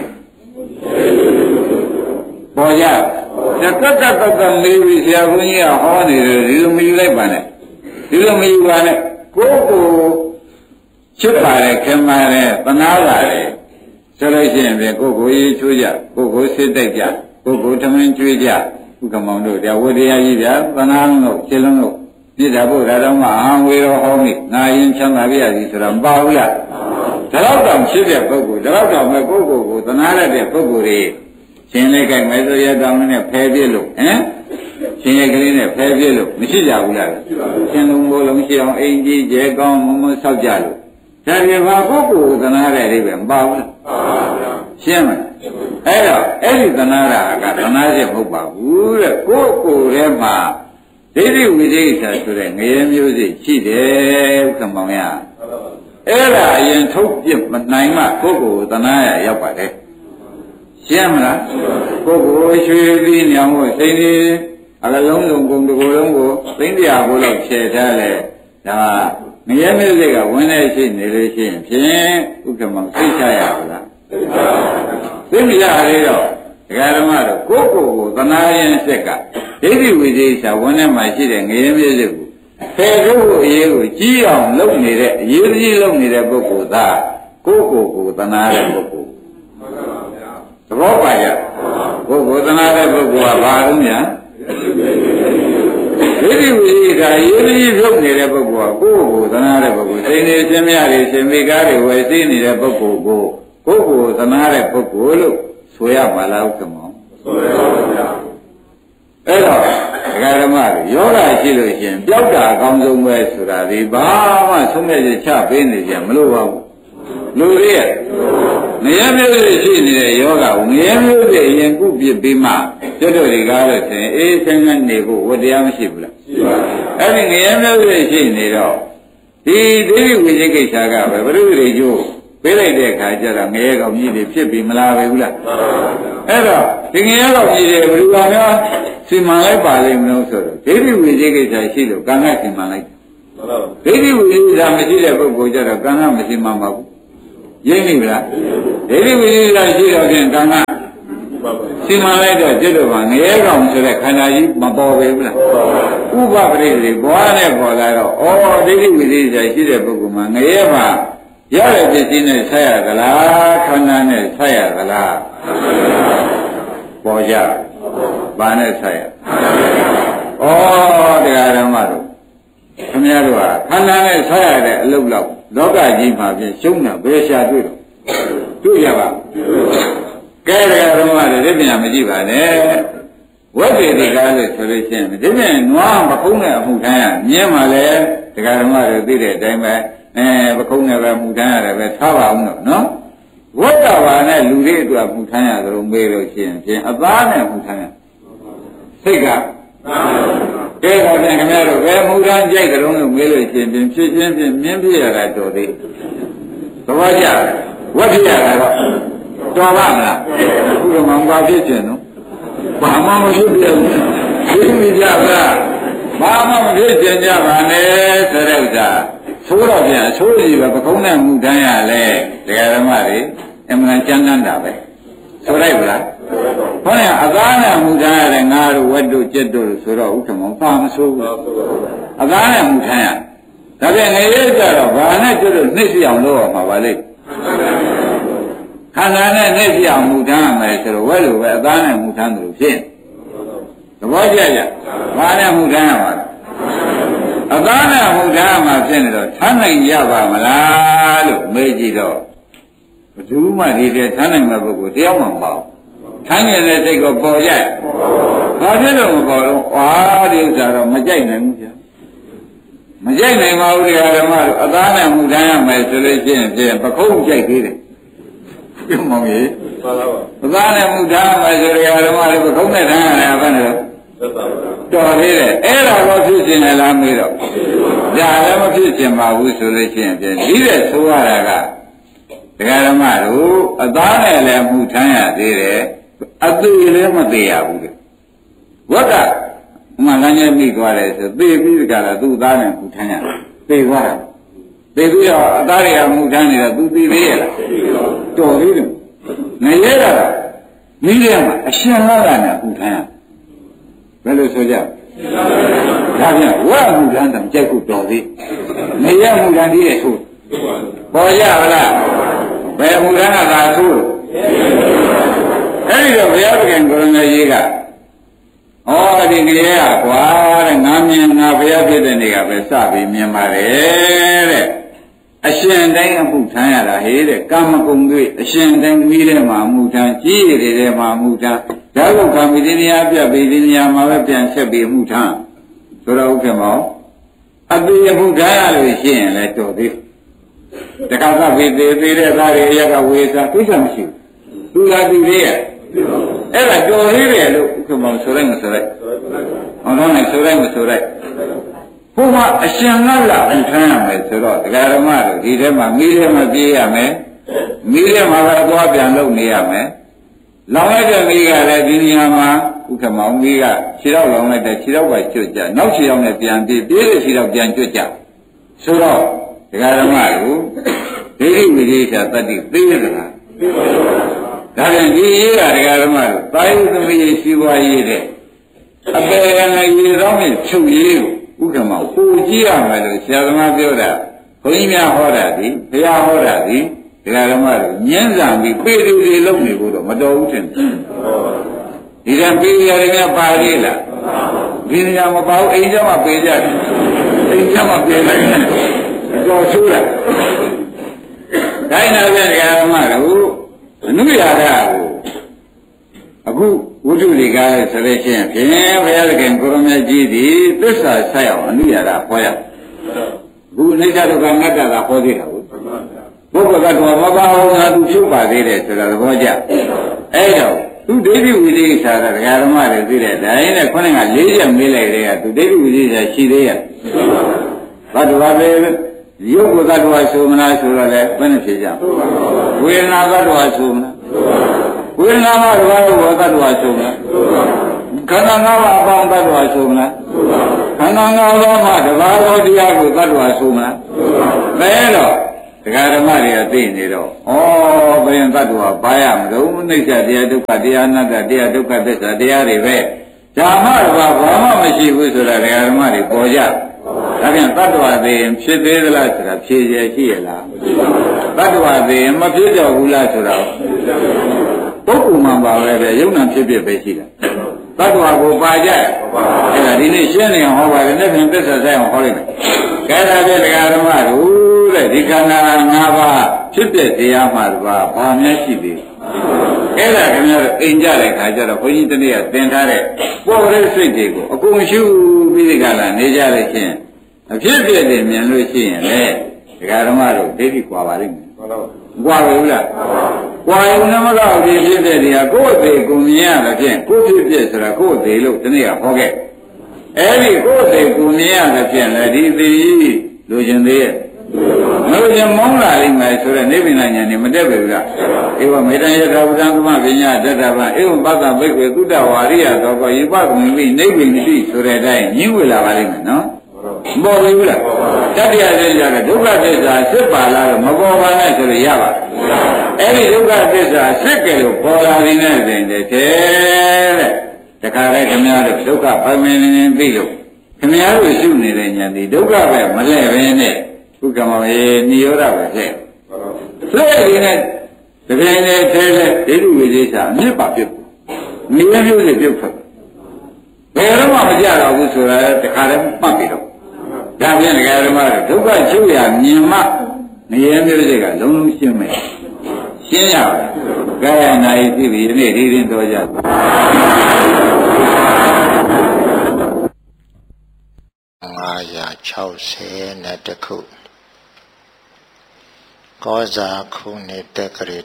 ပေါ်ကြတတ်မေးပြီးဆရာဘုန်းကြီးကဟောနေတယ်ဒီလိုမယူလိုက်ပါနဲ့ဒီလိုမယူပါနဲ့ကိုယ့်ကိုချစ်ပါတယ်ခင်ပါတယ်သနာပါတယ်ဆိုလို့ရှိရင်ပြန်ကိုယ့်ကိုရေးချိုးကြကိုယ့်ကိုစိတ်တိုက်ကြကိုယ့်ကိုထမင်းကျွေးကြဥက္ကမောင်တို့တရားဝတ္တရားကြီးဗျာသနာလုံးခြေလုံးတို့ပြစ်တာဖို့ဒါတော့မှအာဝေရောဟောမိငါရင်ချမ်းသာပြရစီဆိုတာမပါဘူးလားဒါတော့တောင်ဖြစ်တဲ့ပုဂ္ဂိုလ်ဒါတော့တောင်မဲ့ကိုယ့်ကိုသနာရတဲ့ပုဂ္ဂိုလ်တွေရှင်လေးကမဲဆိုရတောင်းနဲ့ဖဲပြစ်လို့ရှင်ရဲ့ကလေးနဲ့ဖဲပြစ်လို့မရှိကြဘူးလားရှင်လုံးမိုးလုံးရှိအောင်အိမ်ကြီးကျဲကောင်းမမဆောက်ကြလို့ဒါတွေဘာပုဂ္ဂိုလ်သနာရတဲ့အိဗယ်မပါဘူးလားရှင်းမလားအဲ့တော့အဲ့ဒီသနာရကသနာချက်မဟုတ်ပါဘူးတဲ့ကိုယ့်ကိုယ်ထဲမှာဒိဋ္ဌိဝိသေသဆိုတဲ့ငရဲမျိုးစိရှိတယ်ဥက္ကမောင်ရအဲ့ဒါအရင်ထုတ်ပြမနိုင်မှကိုယ့်ကိုယ်သနာရရောက်ပါတယ်ရှင်းမလားကိုယ်ကိုရွှေပြီးညောင်ဖို့စိတ်နေအလုံးစုံကုန်တကိုယ်လုံးကိုသိမ့်ပြဘိုးလောက်ခြေထားလဲဒါငရဲမျိုးစိကဝင်းနေရှိနေလို့ရှိရင်ဖြင့်ဥက္ကမောင်သိချရပါလားသိမရသေးတော့ဒကာဓမ္မတို့ကိုယ့်ကိုယ်ကိုသနာရင်စက်ကဒိဋ္ဌိဝိသေသဝန်းထဲမှာရှိတဲ့ငရဲမျိုးစိကိုဖယ်ထုတ်ဖို့အရေးကိုကြီးအောင်လုပ်နေတဲ့အရေးကြီးလုပ်နေတဲ့ပုဂ္ဂိုလ်သားကိုယ့်ကိုယ်ကိုသနာတဲ့ပုဂ္ဂိုလ်သဘောပါကြကိုယ်ကိုသနာတဲ့ပုဂ္ဂိုလ်ကဘာလို့ညာဒိဋ္ဌိဝိသေသရေးကြီးလုပ်နေတဲ့ပုဂ္ဂိုလ်ကကိုယ့်ကိုသနာတဲ့ပုဂ္ဂိုလ်စိတ်နေရှင်မြတွေရှင်မိကားတွေဝယ်သိနေတဲ့ပုဂ္ဂိုလ်ကိုကိုယ့်ကိုသနာတဲ့ပုဂ္ဂိုလ်လို့ဆိုရပါလားဥက္ကမောဆိုရပါဗျာအဲ့တော့ဒကာဓမ္မတွေယောဂရှိလို့ရှင်ပျောက်တာအကောင်းဆုံးပဲဆိုတာဒီဘာမှဆုံးဖြတ်ချက်ချပေးနေကြမလို့ပါဘူးလူတွေရဲ့ငရဲမျိုးတွေရှိနေတဲ့ယောဂကိုငရဲမျိုးတွေအရင်ကုပြပြီးမှကျွတ်တို့တွေကားလို့ဆိုရင်အေးဆန်းဆန်းနေဖို့ဝတရားမရှိဘူးလားရှိပါဘူးအဲ့ဒီငရဲမျိုးတွေရှိနေတော့ဒီဒိဋ္ဌိဝိသေကိစ္စကပဲဘုရုတွေကျိုးပေးလိုက်တဲ့အခါကျတော့ငရဲကောင်ကြီးတွေဖြစ်ပြီးမလားပဲဘူးလားအဲ့တော့ဒီငရဲကောင်ကြီးတွေဘယ်လိုများစီမံလိုက်ပါလိမ့်မလို့ဆိုတော့ဒိဋ္ဌိဝိသေကိစ္စရှိလို့ကံကစီမံလိုက်ဒိဋ္ဌိဝိသေကိစ္စမရှိတဲ့ပုဂ္ဂိုလ်ကျတော့ကံကမစီမံပါဘူးရင်းနေပြီလားဒိဋ္ဌိဝိသေကိစ္စရှိတော့ဖြင့်ကံကစီမံလိုက်တော့จิตတော်ကငရဲကောင်ဆိုတဲ့ခန္ဓာကြီးမပေါ်ပဲဘူးလားဥပပရိသေဘွားနဲ့ပေါ်လာတော့ဩဒိဋ္ဌိဝိသေကိစ္စရှိတဲ့ပုဂ္ဂိုလ်မှာငရဲမှာရတဲ့ပစ္စည်းနဲ့ဆက်ရသလားခန္ဓာနဲ့ဆက်ရသလားပေါ်ကြဘာနဲ့ဆက်ရဩတရားဓမ္မတို့ခင်ဗျားတို့ဟာခန္ဓာနဲ့ဆက်ရတဲ့အလုပ်လောက်လောကကြီးမှာပြင်ရှုံးတာဘယ်ရှာတွေ့တော့တွေ့ရပါကဲတရားဓမ္မတွေဒီပြန်မကြည့်ပါနဲ့ဝိသေတိကားလို့ဆိုလို့ရှိရင်ဒီပြန်နွားမကုန်းတဲ့အမှုထမ်းရမြင်မှလည်းတရားဓမ္မတွေသိတဲ့အတိုင်းပဲပကုံးနဲ့ပဲမှုထမ်းရတယ်ပဲထားပါအောင်တော့နော်ဝိတ္တဘာနဲ့လူတွေအတွက်မှုထမ်းရသလိုမေးလို့ရှိရင်ဖြင့်အသားနဲ့မှုထမ်းရစိတ်ကကဲတော့ပြန်ခင်ဗျားတို့ဘယ်မှုထမ်းကြိုက်ကြလို့မေးလို့ရှိရင်ဖြင့်ဖြစ်ချင်းဖြင့်မြင်းပြရတာတော်သေးသဘောကျဝတ်ပြရတာတော့တော်ပါမလားဘုရားမဘာဖြစ်ခြင်းနော်ဘာမှမဖြစ်ပြဘူးသိမိကြပါဘာမှမဖြစ်ခြင်းကြပါနဲ့ဆိုတဲ့ဥစ္စာဆိုတော့ပြန်အဆိုးကြီးပဲပကုံးနဲ့မှုတန်းရလဲတရားဓမ္မတွေအမှန်ကျမ်းမ်းတာပဲဆိုလိုက်ဗလားခေါင်းကအသားနဲ့မှုတန်းရတယ်ငါတို့ဝတ်တို့ကြက်တို့ဆိုတော့ဥက္ကမောပါမဆိုးဘူးအသားနဲ့မှုတန်းရဒါပြန်ငရေကြတော့ဘာနဲ့ကြက်တို့နှိမ့်စီအောင်လုပ်ရမှာပါလေခန္ဓာနဲ့နှိမ့်စီအောင်မှုတန်းရမယ်ဆိုတော့ဝဲလိုပဲအသားနဲ့မှုတန်းတယ်လို့ဖြစ်သဘောကျကြဘာနဲ့မှုတန်းရမှာအသားနဲ့ဟူတာမှဖြစ်နေတော့ထမ်းနိုင်ရပါမလားလို့မေးကြည့်တော့ဘယ်သူမှဒီတဲ့ထမ်းနိုင်မဲ့ပုဂ္ဂိုလ်တယောက်မှမပေါ့ထမ်းနေတဲ့စိတ်ကိုပေါ်ကြဘာဖြစ်လို့မပေါ်တော့အာဒီဥစ္စာတော့မကြိုက်နိုင်ဘူးဗျာမကြိုက်နိုင်ပါဘူးတရားဓမ္မတို့အသားနဲ့ဟူတာရမယ်ဆိုလို့ရှိရင်ဖြင့်ပခုံးကြိုက်သေးတယ်ပြုံးမောင်ကြီးအသားနဲ့ဟူတာရမယ်ဆိုတရားဓမ္မတို့ပခုံးနဲ့ထမ်းရတယ်ဘယ်နဲ့တော်သေးတယ်အဲ့ဒါတော့ဖြစ်ခြင်းလားမေးတော့ဒါလည်းမဖြစ်ခြင်းပါဘူးဆိုလို့ရှိရင်ဖြင့်ဒီတဲ့ဆိုရတာကတရားဓမ္မတို့အသားနဲ့လည်းမှုထမ်းရသေးတယ်အသေးလည်းမသေးရဘူးလေဝတ်ကမှန်လည်းမိသွားတယ်ဆိုသေပြီးကြတာသူ့သားနဲ့မှုထမ်းရသေသွားတာသေပြီးတော့အသားတွေကမှုထမ်းနေတာသူသေသေးရလားတော်သေးတယ်ငရဲတာမိတယ်မှာအရှင်လာတာနဲ့မှုထမ်းရဘယ်လိုဆိုကြဒါပြန်ဝတ်မှုထမ်းတယ်ကြိုက်ခုတော်သေးငရဲမှုထမ်းသေးရဲ့ဆိုပေါ်ရပါလားဘယ်မှုထမ်းကသာဆိုအဲ့ဒီတော့ဘုရားသခင်ကိုရမကြီးကဩဒီကလေးကကွာတဲ့ငါမြင်ငါဘုရားဖြစ်တဲ့နေ့ကပဲစပြီးမြင်ပါတယ်တဲ့အရှင်တိုင်းအမှုထမ်းရတာဟေးတဲ့ကာမဂုဏ်တွေအရှင်တိုင်းမိထဲမှာအမှုထမ်းကြီးရည်ထဲမှာအမှုထမ်းဒါကကာမိတိနေရာပြတ်ပြီးဒီနေရာမှာပဲပြန်ဆက်ပြီးအမှုထမ်းဆိုတော့ဥက္ကမောအပိယမှုထမ်းရလို့ရှိရင်လည်းတော်သေးတခါကပြီးသေးတဲ့သားတွေရကဝေစာသိချင်မရှိဘူးသူလာသူလေးရအဲ့ဒါတော်သေးတယ်လို့ဥက္ကမောဆိုလိုက်မဆိုလိုက်ဟောတော့လည်းဆိုလိုက်မဆိုလိုက်ဘုရားအရှင်ကလာအထမ်းရမယ်ဆိုတော့တရားဓမ္မတို့ဒီထဲမှာမိထဲမှာပြေးရမယ်မိထဲမှာပဲသွားပြန်လုပ်နေရမယ်လောင်လိုက်တဲ့မိကလည်းဒီနေရာမှာဥက္ကမောင်မိကခြေတော့လောင်လိုက်တဲ့ခြေတော့ပဲကျွတ်ကြနောက်ခြေတော့နဲ့ပြန်ပြေးတဲ့ခြေတော့ပြန်ကျွတ်ကြဆိုတော့တရားဓမ္မတို့ဒိဋ္ဌိဝိသေသတ္တိသိရတာဒါပြန်ဒီရေးကတရားဓမ္မတို့တာယုသမီးရှိပွားရေးတဲ့အပေကလည်းရေတော့နဲ့ချုပ်ရေးကိုဥက္ကမောင်ပူကြည့်ရမယ်လို့ဆရာသမားပြောတာဘုန်းကြီးများဟောတာဒီဘုရားဟောတာဒီတရားဓမ္မတို့ညှင်းဆန်ပြီးပေတူတွေလုပ်နေဖို့တော့မတော်ဘူးထင်တယ်ဒီကံပေရတယ်ကပါသေးလားဒီနေရာမပါဘူးအိမ်ကျမှပေကြတယ်အိမ်ကျမှပေလိုက်တယ်တော်ဆိုးတာတိုင်းနာပြန်တရားဓမ္မတို့အနုရာဓကိုအခုဝိတုတွေကားလဲဆိုလို့ရှိရင်ဖြင့်ဘုရားသခင်ကိုရမကြီးသည်သစ္စာဆက်အောင်အနုရာဓဟောရအခုအနိစ္စဒုက္ခအနတ္တကဟောသေးတာဟုတ်ပုဂ္ဂိုလ်ကတော့မပါအောင်ငါသူဖြုတ်ပါသေးတယ်ဆိုတာသဘောကျအဲ့တော့သူဒိဋ္ဌိဝိသေကိစ္စကဒကာဓမ္မတွေသိတဲ့တိုင်းနဲ့ခေါင်းက၄ချက်မေးလိုက်တဲ့ကသူဒိဋ္ဌိဝိသေကိစ္စရှိသေးရဲ့ဘာတူပါပဲရုပ်ကိုသတ္တဝါဆိုမလားဆိုတော့လည်းဘယ်နဲ့ဖြေကြဝေဒနာသတ္တဝါဆိုမလားဝေဒနာမှာဘာလို့သတ္တဝါဆိုမလားခန္ဓာ၅ပါးအပေါင်းသတ္တဝါဆိုမလားခန္ဓာ၅ပါးမှာတဘာသောတရားကိုသတ္တဝါဆိုမလားဘယ်တော့တရားဓမ္မတွေကသိနေတော့ဩဘယ်ရင်သတ္တဝါပါရမလို့နိစ္စတရားဒုက္ခတရားအနတ္တတရားဒုက္ခသစ္စာတရားတွေပဲဓမ္မဘာမှမရှိဘူးဆိုတာတရားဓမ္မတွေပေါ်ကြဒါပြန်သတ္တဝါသိရင်ဖြစ်သေးသလားဆိုတာဖြေရရှိရလားသတ္တဝါသိရင်မဖြစ်တော့ဘူးလားဆိုတာပုဂ္ဂိုလ်မှပါပဲပဲယုံနာဖြစ်ဖြစ်ပဲရှိတာသတ္တဝါကိုပါကြအဲ့ဒါဒီနေ့ရှင်းနေအောင်ဟောပါတယ်လက်ဖြင့်သစ္စာဆိုင်အောင်ဟောလိုက်မယ်ကဲဒါဖြင့်တရားဓမ္မတို့တဲ့ဒီခန္ဓာ၅ပါးဖြစ်တဲ့တရားမှတပါးဘာများရှိသေးအဲ့ဒါခင်ဗျားတို့အိမ်ကြတဲ့ခါကျတော့ဘုန်းကြီးတနေ့ကသင်ထားတဲ့ပေါ်တဲ့စိတ်တွေကိုအကုန်ရှုပြီးဒီကလာနေကြလို့ချင်းအဖြစ်ဖြစ်တွေမြင်လို့ရှိရင်လေတရားဓမ္မတို့ဒိဋ္ဌိကွာပါလိမ့်မယ်ကွာပြီဘူးလားကွာရင်နမတော့ဒီဖြစ်တဲ့နေရာကိုယ်အသေးကိုမြင်ရတဲ့ဖြင့်ကိုယ်ဖြစ်ဖြစ်ဆိုတာကိုယ်အသေးလို့ဒီနေ့ကဟောခဲ့အဲ့ဒီကိုယ်အသေးကိုမြင်ရတဲ့ဖြင့်လေဒီသေးလိုချင်သေးရဲ့မလို့ရင်မောင်းလာလိမ့်မယ်ဆိုတော့နိဗ္ဗာန်ဉာဏ်နဲ့မတက်ပြီလားဧဝမေတ္တယထာဝတ္တသမပညာတတ္တဗံဧဝံပတ္တဘိက္ခေသုတ္တဝါရိယသောကောယေပကုံပိနိဗ္ဗာန်တိဆိုတဲ့အတိုင်းညှိဝေလာပါလိမ့်မယ်နော်မပေါ်ဘူးလားတတ္တရာသိကြတဲ့ဒုက္ခသစ္စာစစ်ပါလားတော့မပေါ်ပါနဲ့ဆိုလို့ရပါအဲ့ဒီဒုက္ခသစ္စာစစ်ကြလို့ပေါ်လာနေတဲ့တိုင်တဲ့တခါတည်းခင်ဗျားတို့ဒုက္ခပိုင်မင်းနေပြီလို့ခင်ဗျားတို့ရှုနေတဲ့ဉာဏ်ဒီဒုက္ခပဲမလဲပဲနဲ့ခုကမေနိရောဓပဲတဲ့ဆွဲရင်းနဲ့တကယ်နဲ့ထဲလဲဒိဋ္ဌိဝိသေစာအမြစ်ပါပြုတ်နေမျိုးတွေပြုတ်ထွက်ဘယ်တော့မှမကြတော့ဘူးဆိုတာတခါတည်းမှတ်ပြီးတော့ဒါဖြင့်ဒကာဓမ္မတို့ဒုက္ခချုပ်ရမြင်မှနေမျိုးတွေကလုံးလုံးရှင်းမယ်ရှင်းရပါတယ်။ကာယနာယိသိပြီဒီနေ့ဒီရင်တော်ကြ 960ခုကောဇာခုနှစ်တက္ကရာ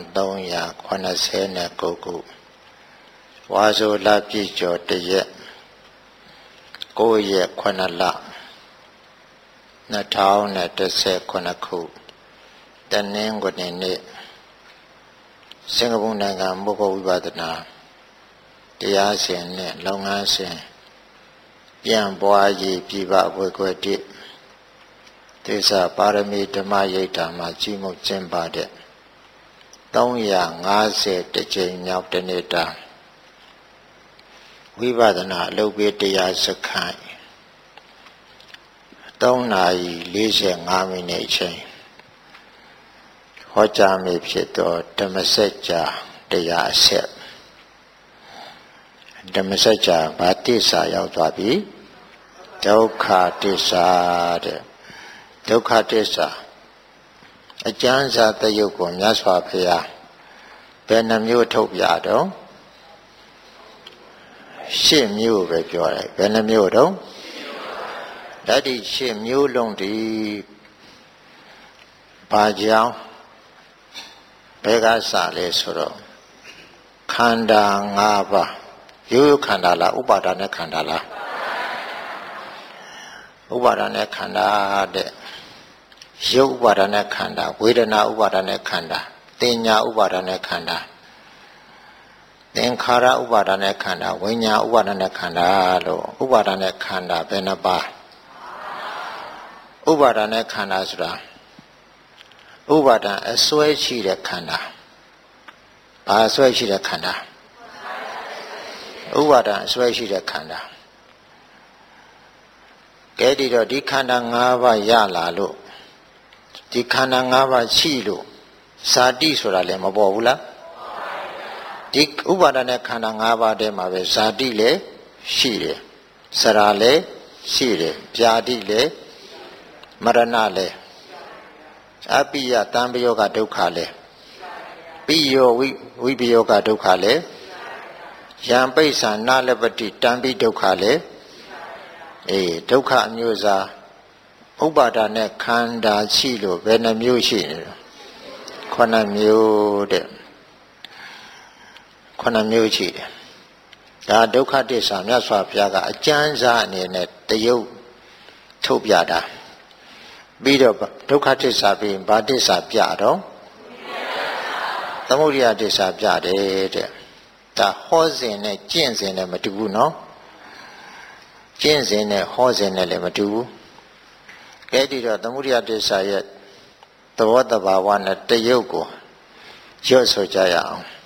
1389ခုဝါဆိုလပြည့်ကျော်တရက်9ရက်9လ2019ခုတနင်္ဂနွေနေ့စင်ကာပူနိုင်ငံမုဂ္ဂဝိပဿနာတရားရှင်နဲ့လုပ်ငန်းရှင်ပြန်ပွားရေးပြပဝေခွေတိသေစာပါရမီဓမ္မရိပ်တာမှာကြီးမှုကျင်းပတဲ့350ကြိမ်မြောက်တနေ့တာဝိပဿနာအလုပ်ပေးတရားစခန်း3နာရီ45မိနစ်အချိန်ဟောကြားမိဖြစ်သောဓမ္မစကြာတရားအဆက်ဓမ္မစကြာဘာတိစာရောက်သွားပြီဒုက္ခတိစာတဲ့ဒုက္ခတိစာအကျဉ်းစာတယုတ်ကိုမြတ်စွာဘုရားဘယ်နှမျိုးထုတ်ပြတော့8မျိုးပဲပြောတယ်ဘယ်နှမျိုးတော့ဓာတ်ဒီ8မျိုးလုံးဒီဘာကြောင့်ဘယ်ကစလဲဆိုတော့ခန္ဓာ5ပါးရိုးရိုးခန္ဓာလားဥပါဒာနဲ့ခန္ဓာလားဥပါဒာနဲ့ခန္ဓာတဲ့ရုပ်ဥပါဒာနဲ့ခန္ဓာဝေဒနာဥပါဒာနဲ့ခန္ဓာတင်ညာဥပါဒာနဲ့ခန္ဓာသင်္ခါရဥပါဒာနဲ့ခန္ဓာဝိညာဉ်ဥပါဒာနဲ့ခန္ဓာလို့ဥပါဒာနဲ့ခန္ဓာဘယ်နှပါးဥပါဒာနဲ့ခန္ဓာဆိုတာဥပါဒံအစွဲရှိတဲ့ခန္ဓာဘာအစွဲရှိတဲ့ခန္ဓာဥပါဒံအစွဲရှိတဲ့ခန္ဓာကဲဒီတော့ဒီခန္ဓာ5ပါးရလာလို့ဒီခန္ဓာ5ပါးရှိလို့ဇာတိဆိုတာလည်းမပေါ်ဘူးလားဒီဥပါဒณะခန္ဓာ5ပါးတည်းမှာပဲဇာတိလည်းရှိတယ်စရာလည်းရှိတယ်ဗျာတိလည်းမရဏလည်းအပိယတံပယောဂဒုက္ခလည်းပိယောဝိပယောဂဒုက္ခလည်းယံပိဿာနာလပတိတံပိဒုက္ခလည်းဒုက္ခအမျိုးအစားဥပါဒณะခန္ဓာရှိလို့ဘယ်နှမျိုးရှိနေလဲ9မျိုးတဲ့9မျိုးရှိတယ်ဒါဒုက္ခသစ္စာမြတ်စွာဘုရားကအကျဉ်းစားအနေနဲ့တယုတ်ထုတ်ပြတာပြီးတော့ဒုက္ခသစ္စာပြီးဘာသစ္စာပြတော့သမုဒိယသစ္စာပြတယ်တဲ့ဒါဟောစဉ်နဲ့ကျင့်စဉ်နဲ့မတူဘူးနော်ကျင့်စဉ်နဲ့ဟောစဉ်နဲ့လည်းမတူဘူးကဲဒီတော့သမုဒိယသစ္စာရဲ့သဘောတဘာဝနဲ့တရုပ်ကိုရွတ်ဆိုကြရအောင်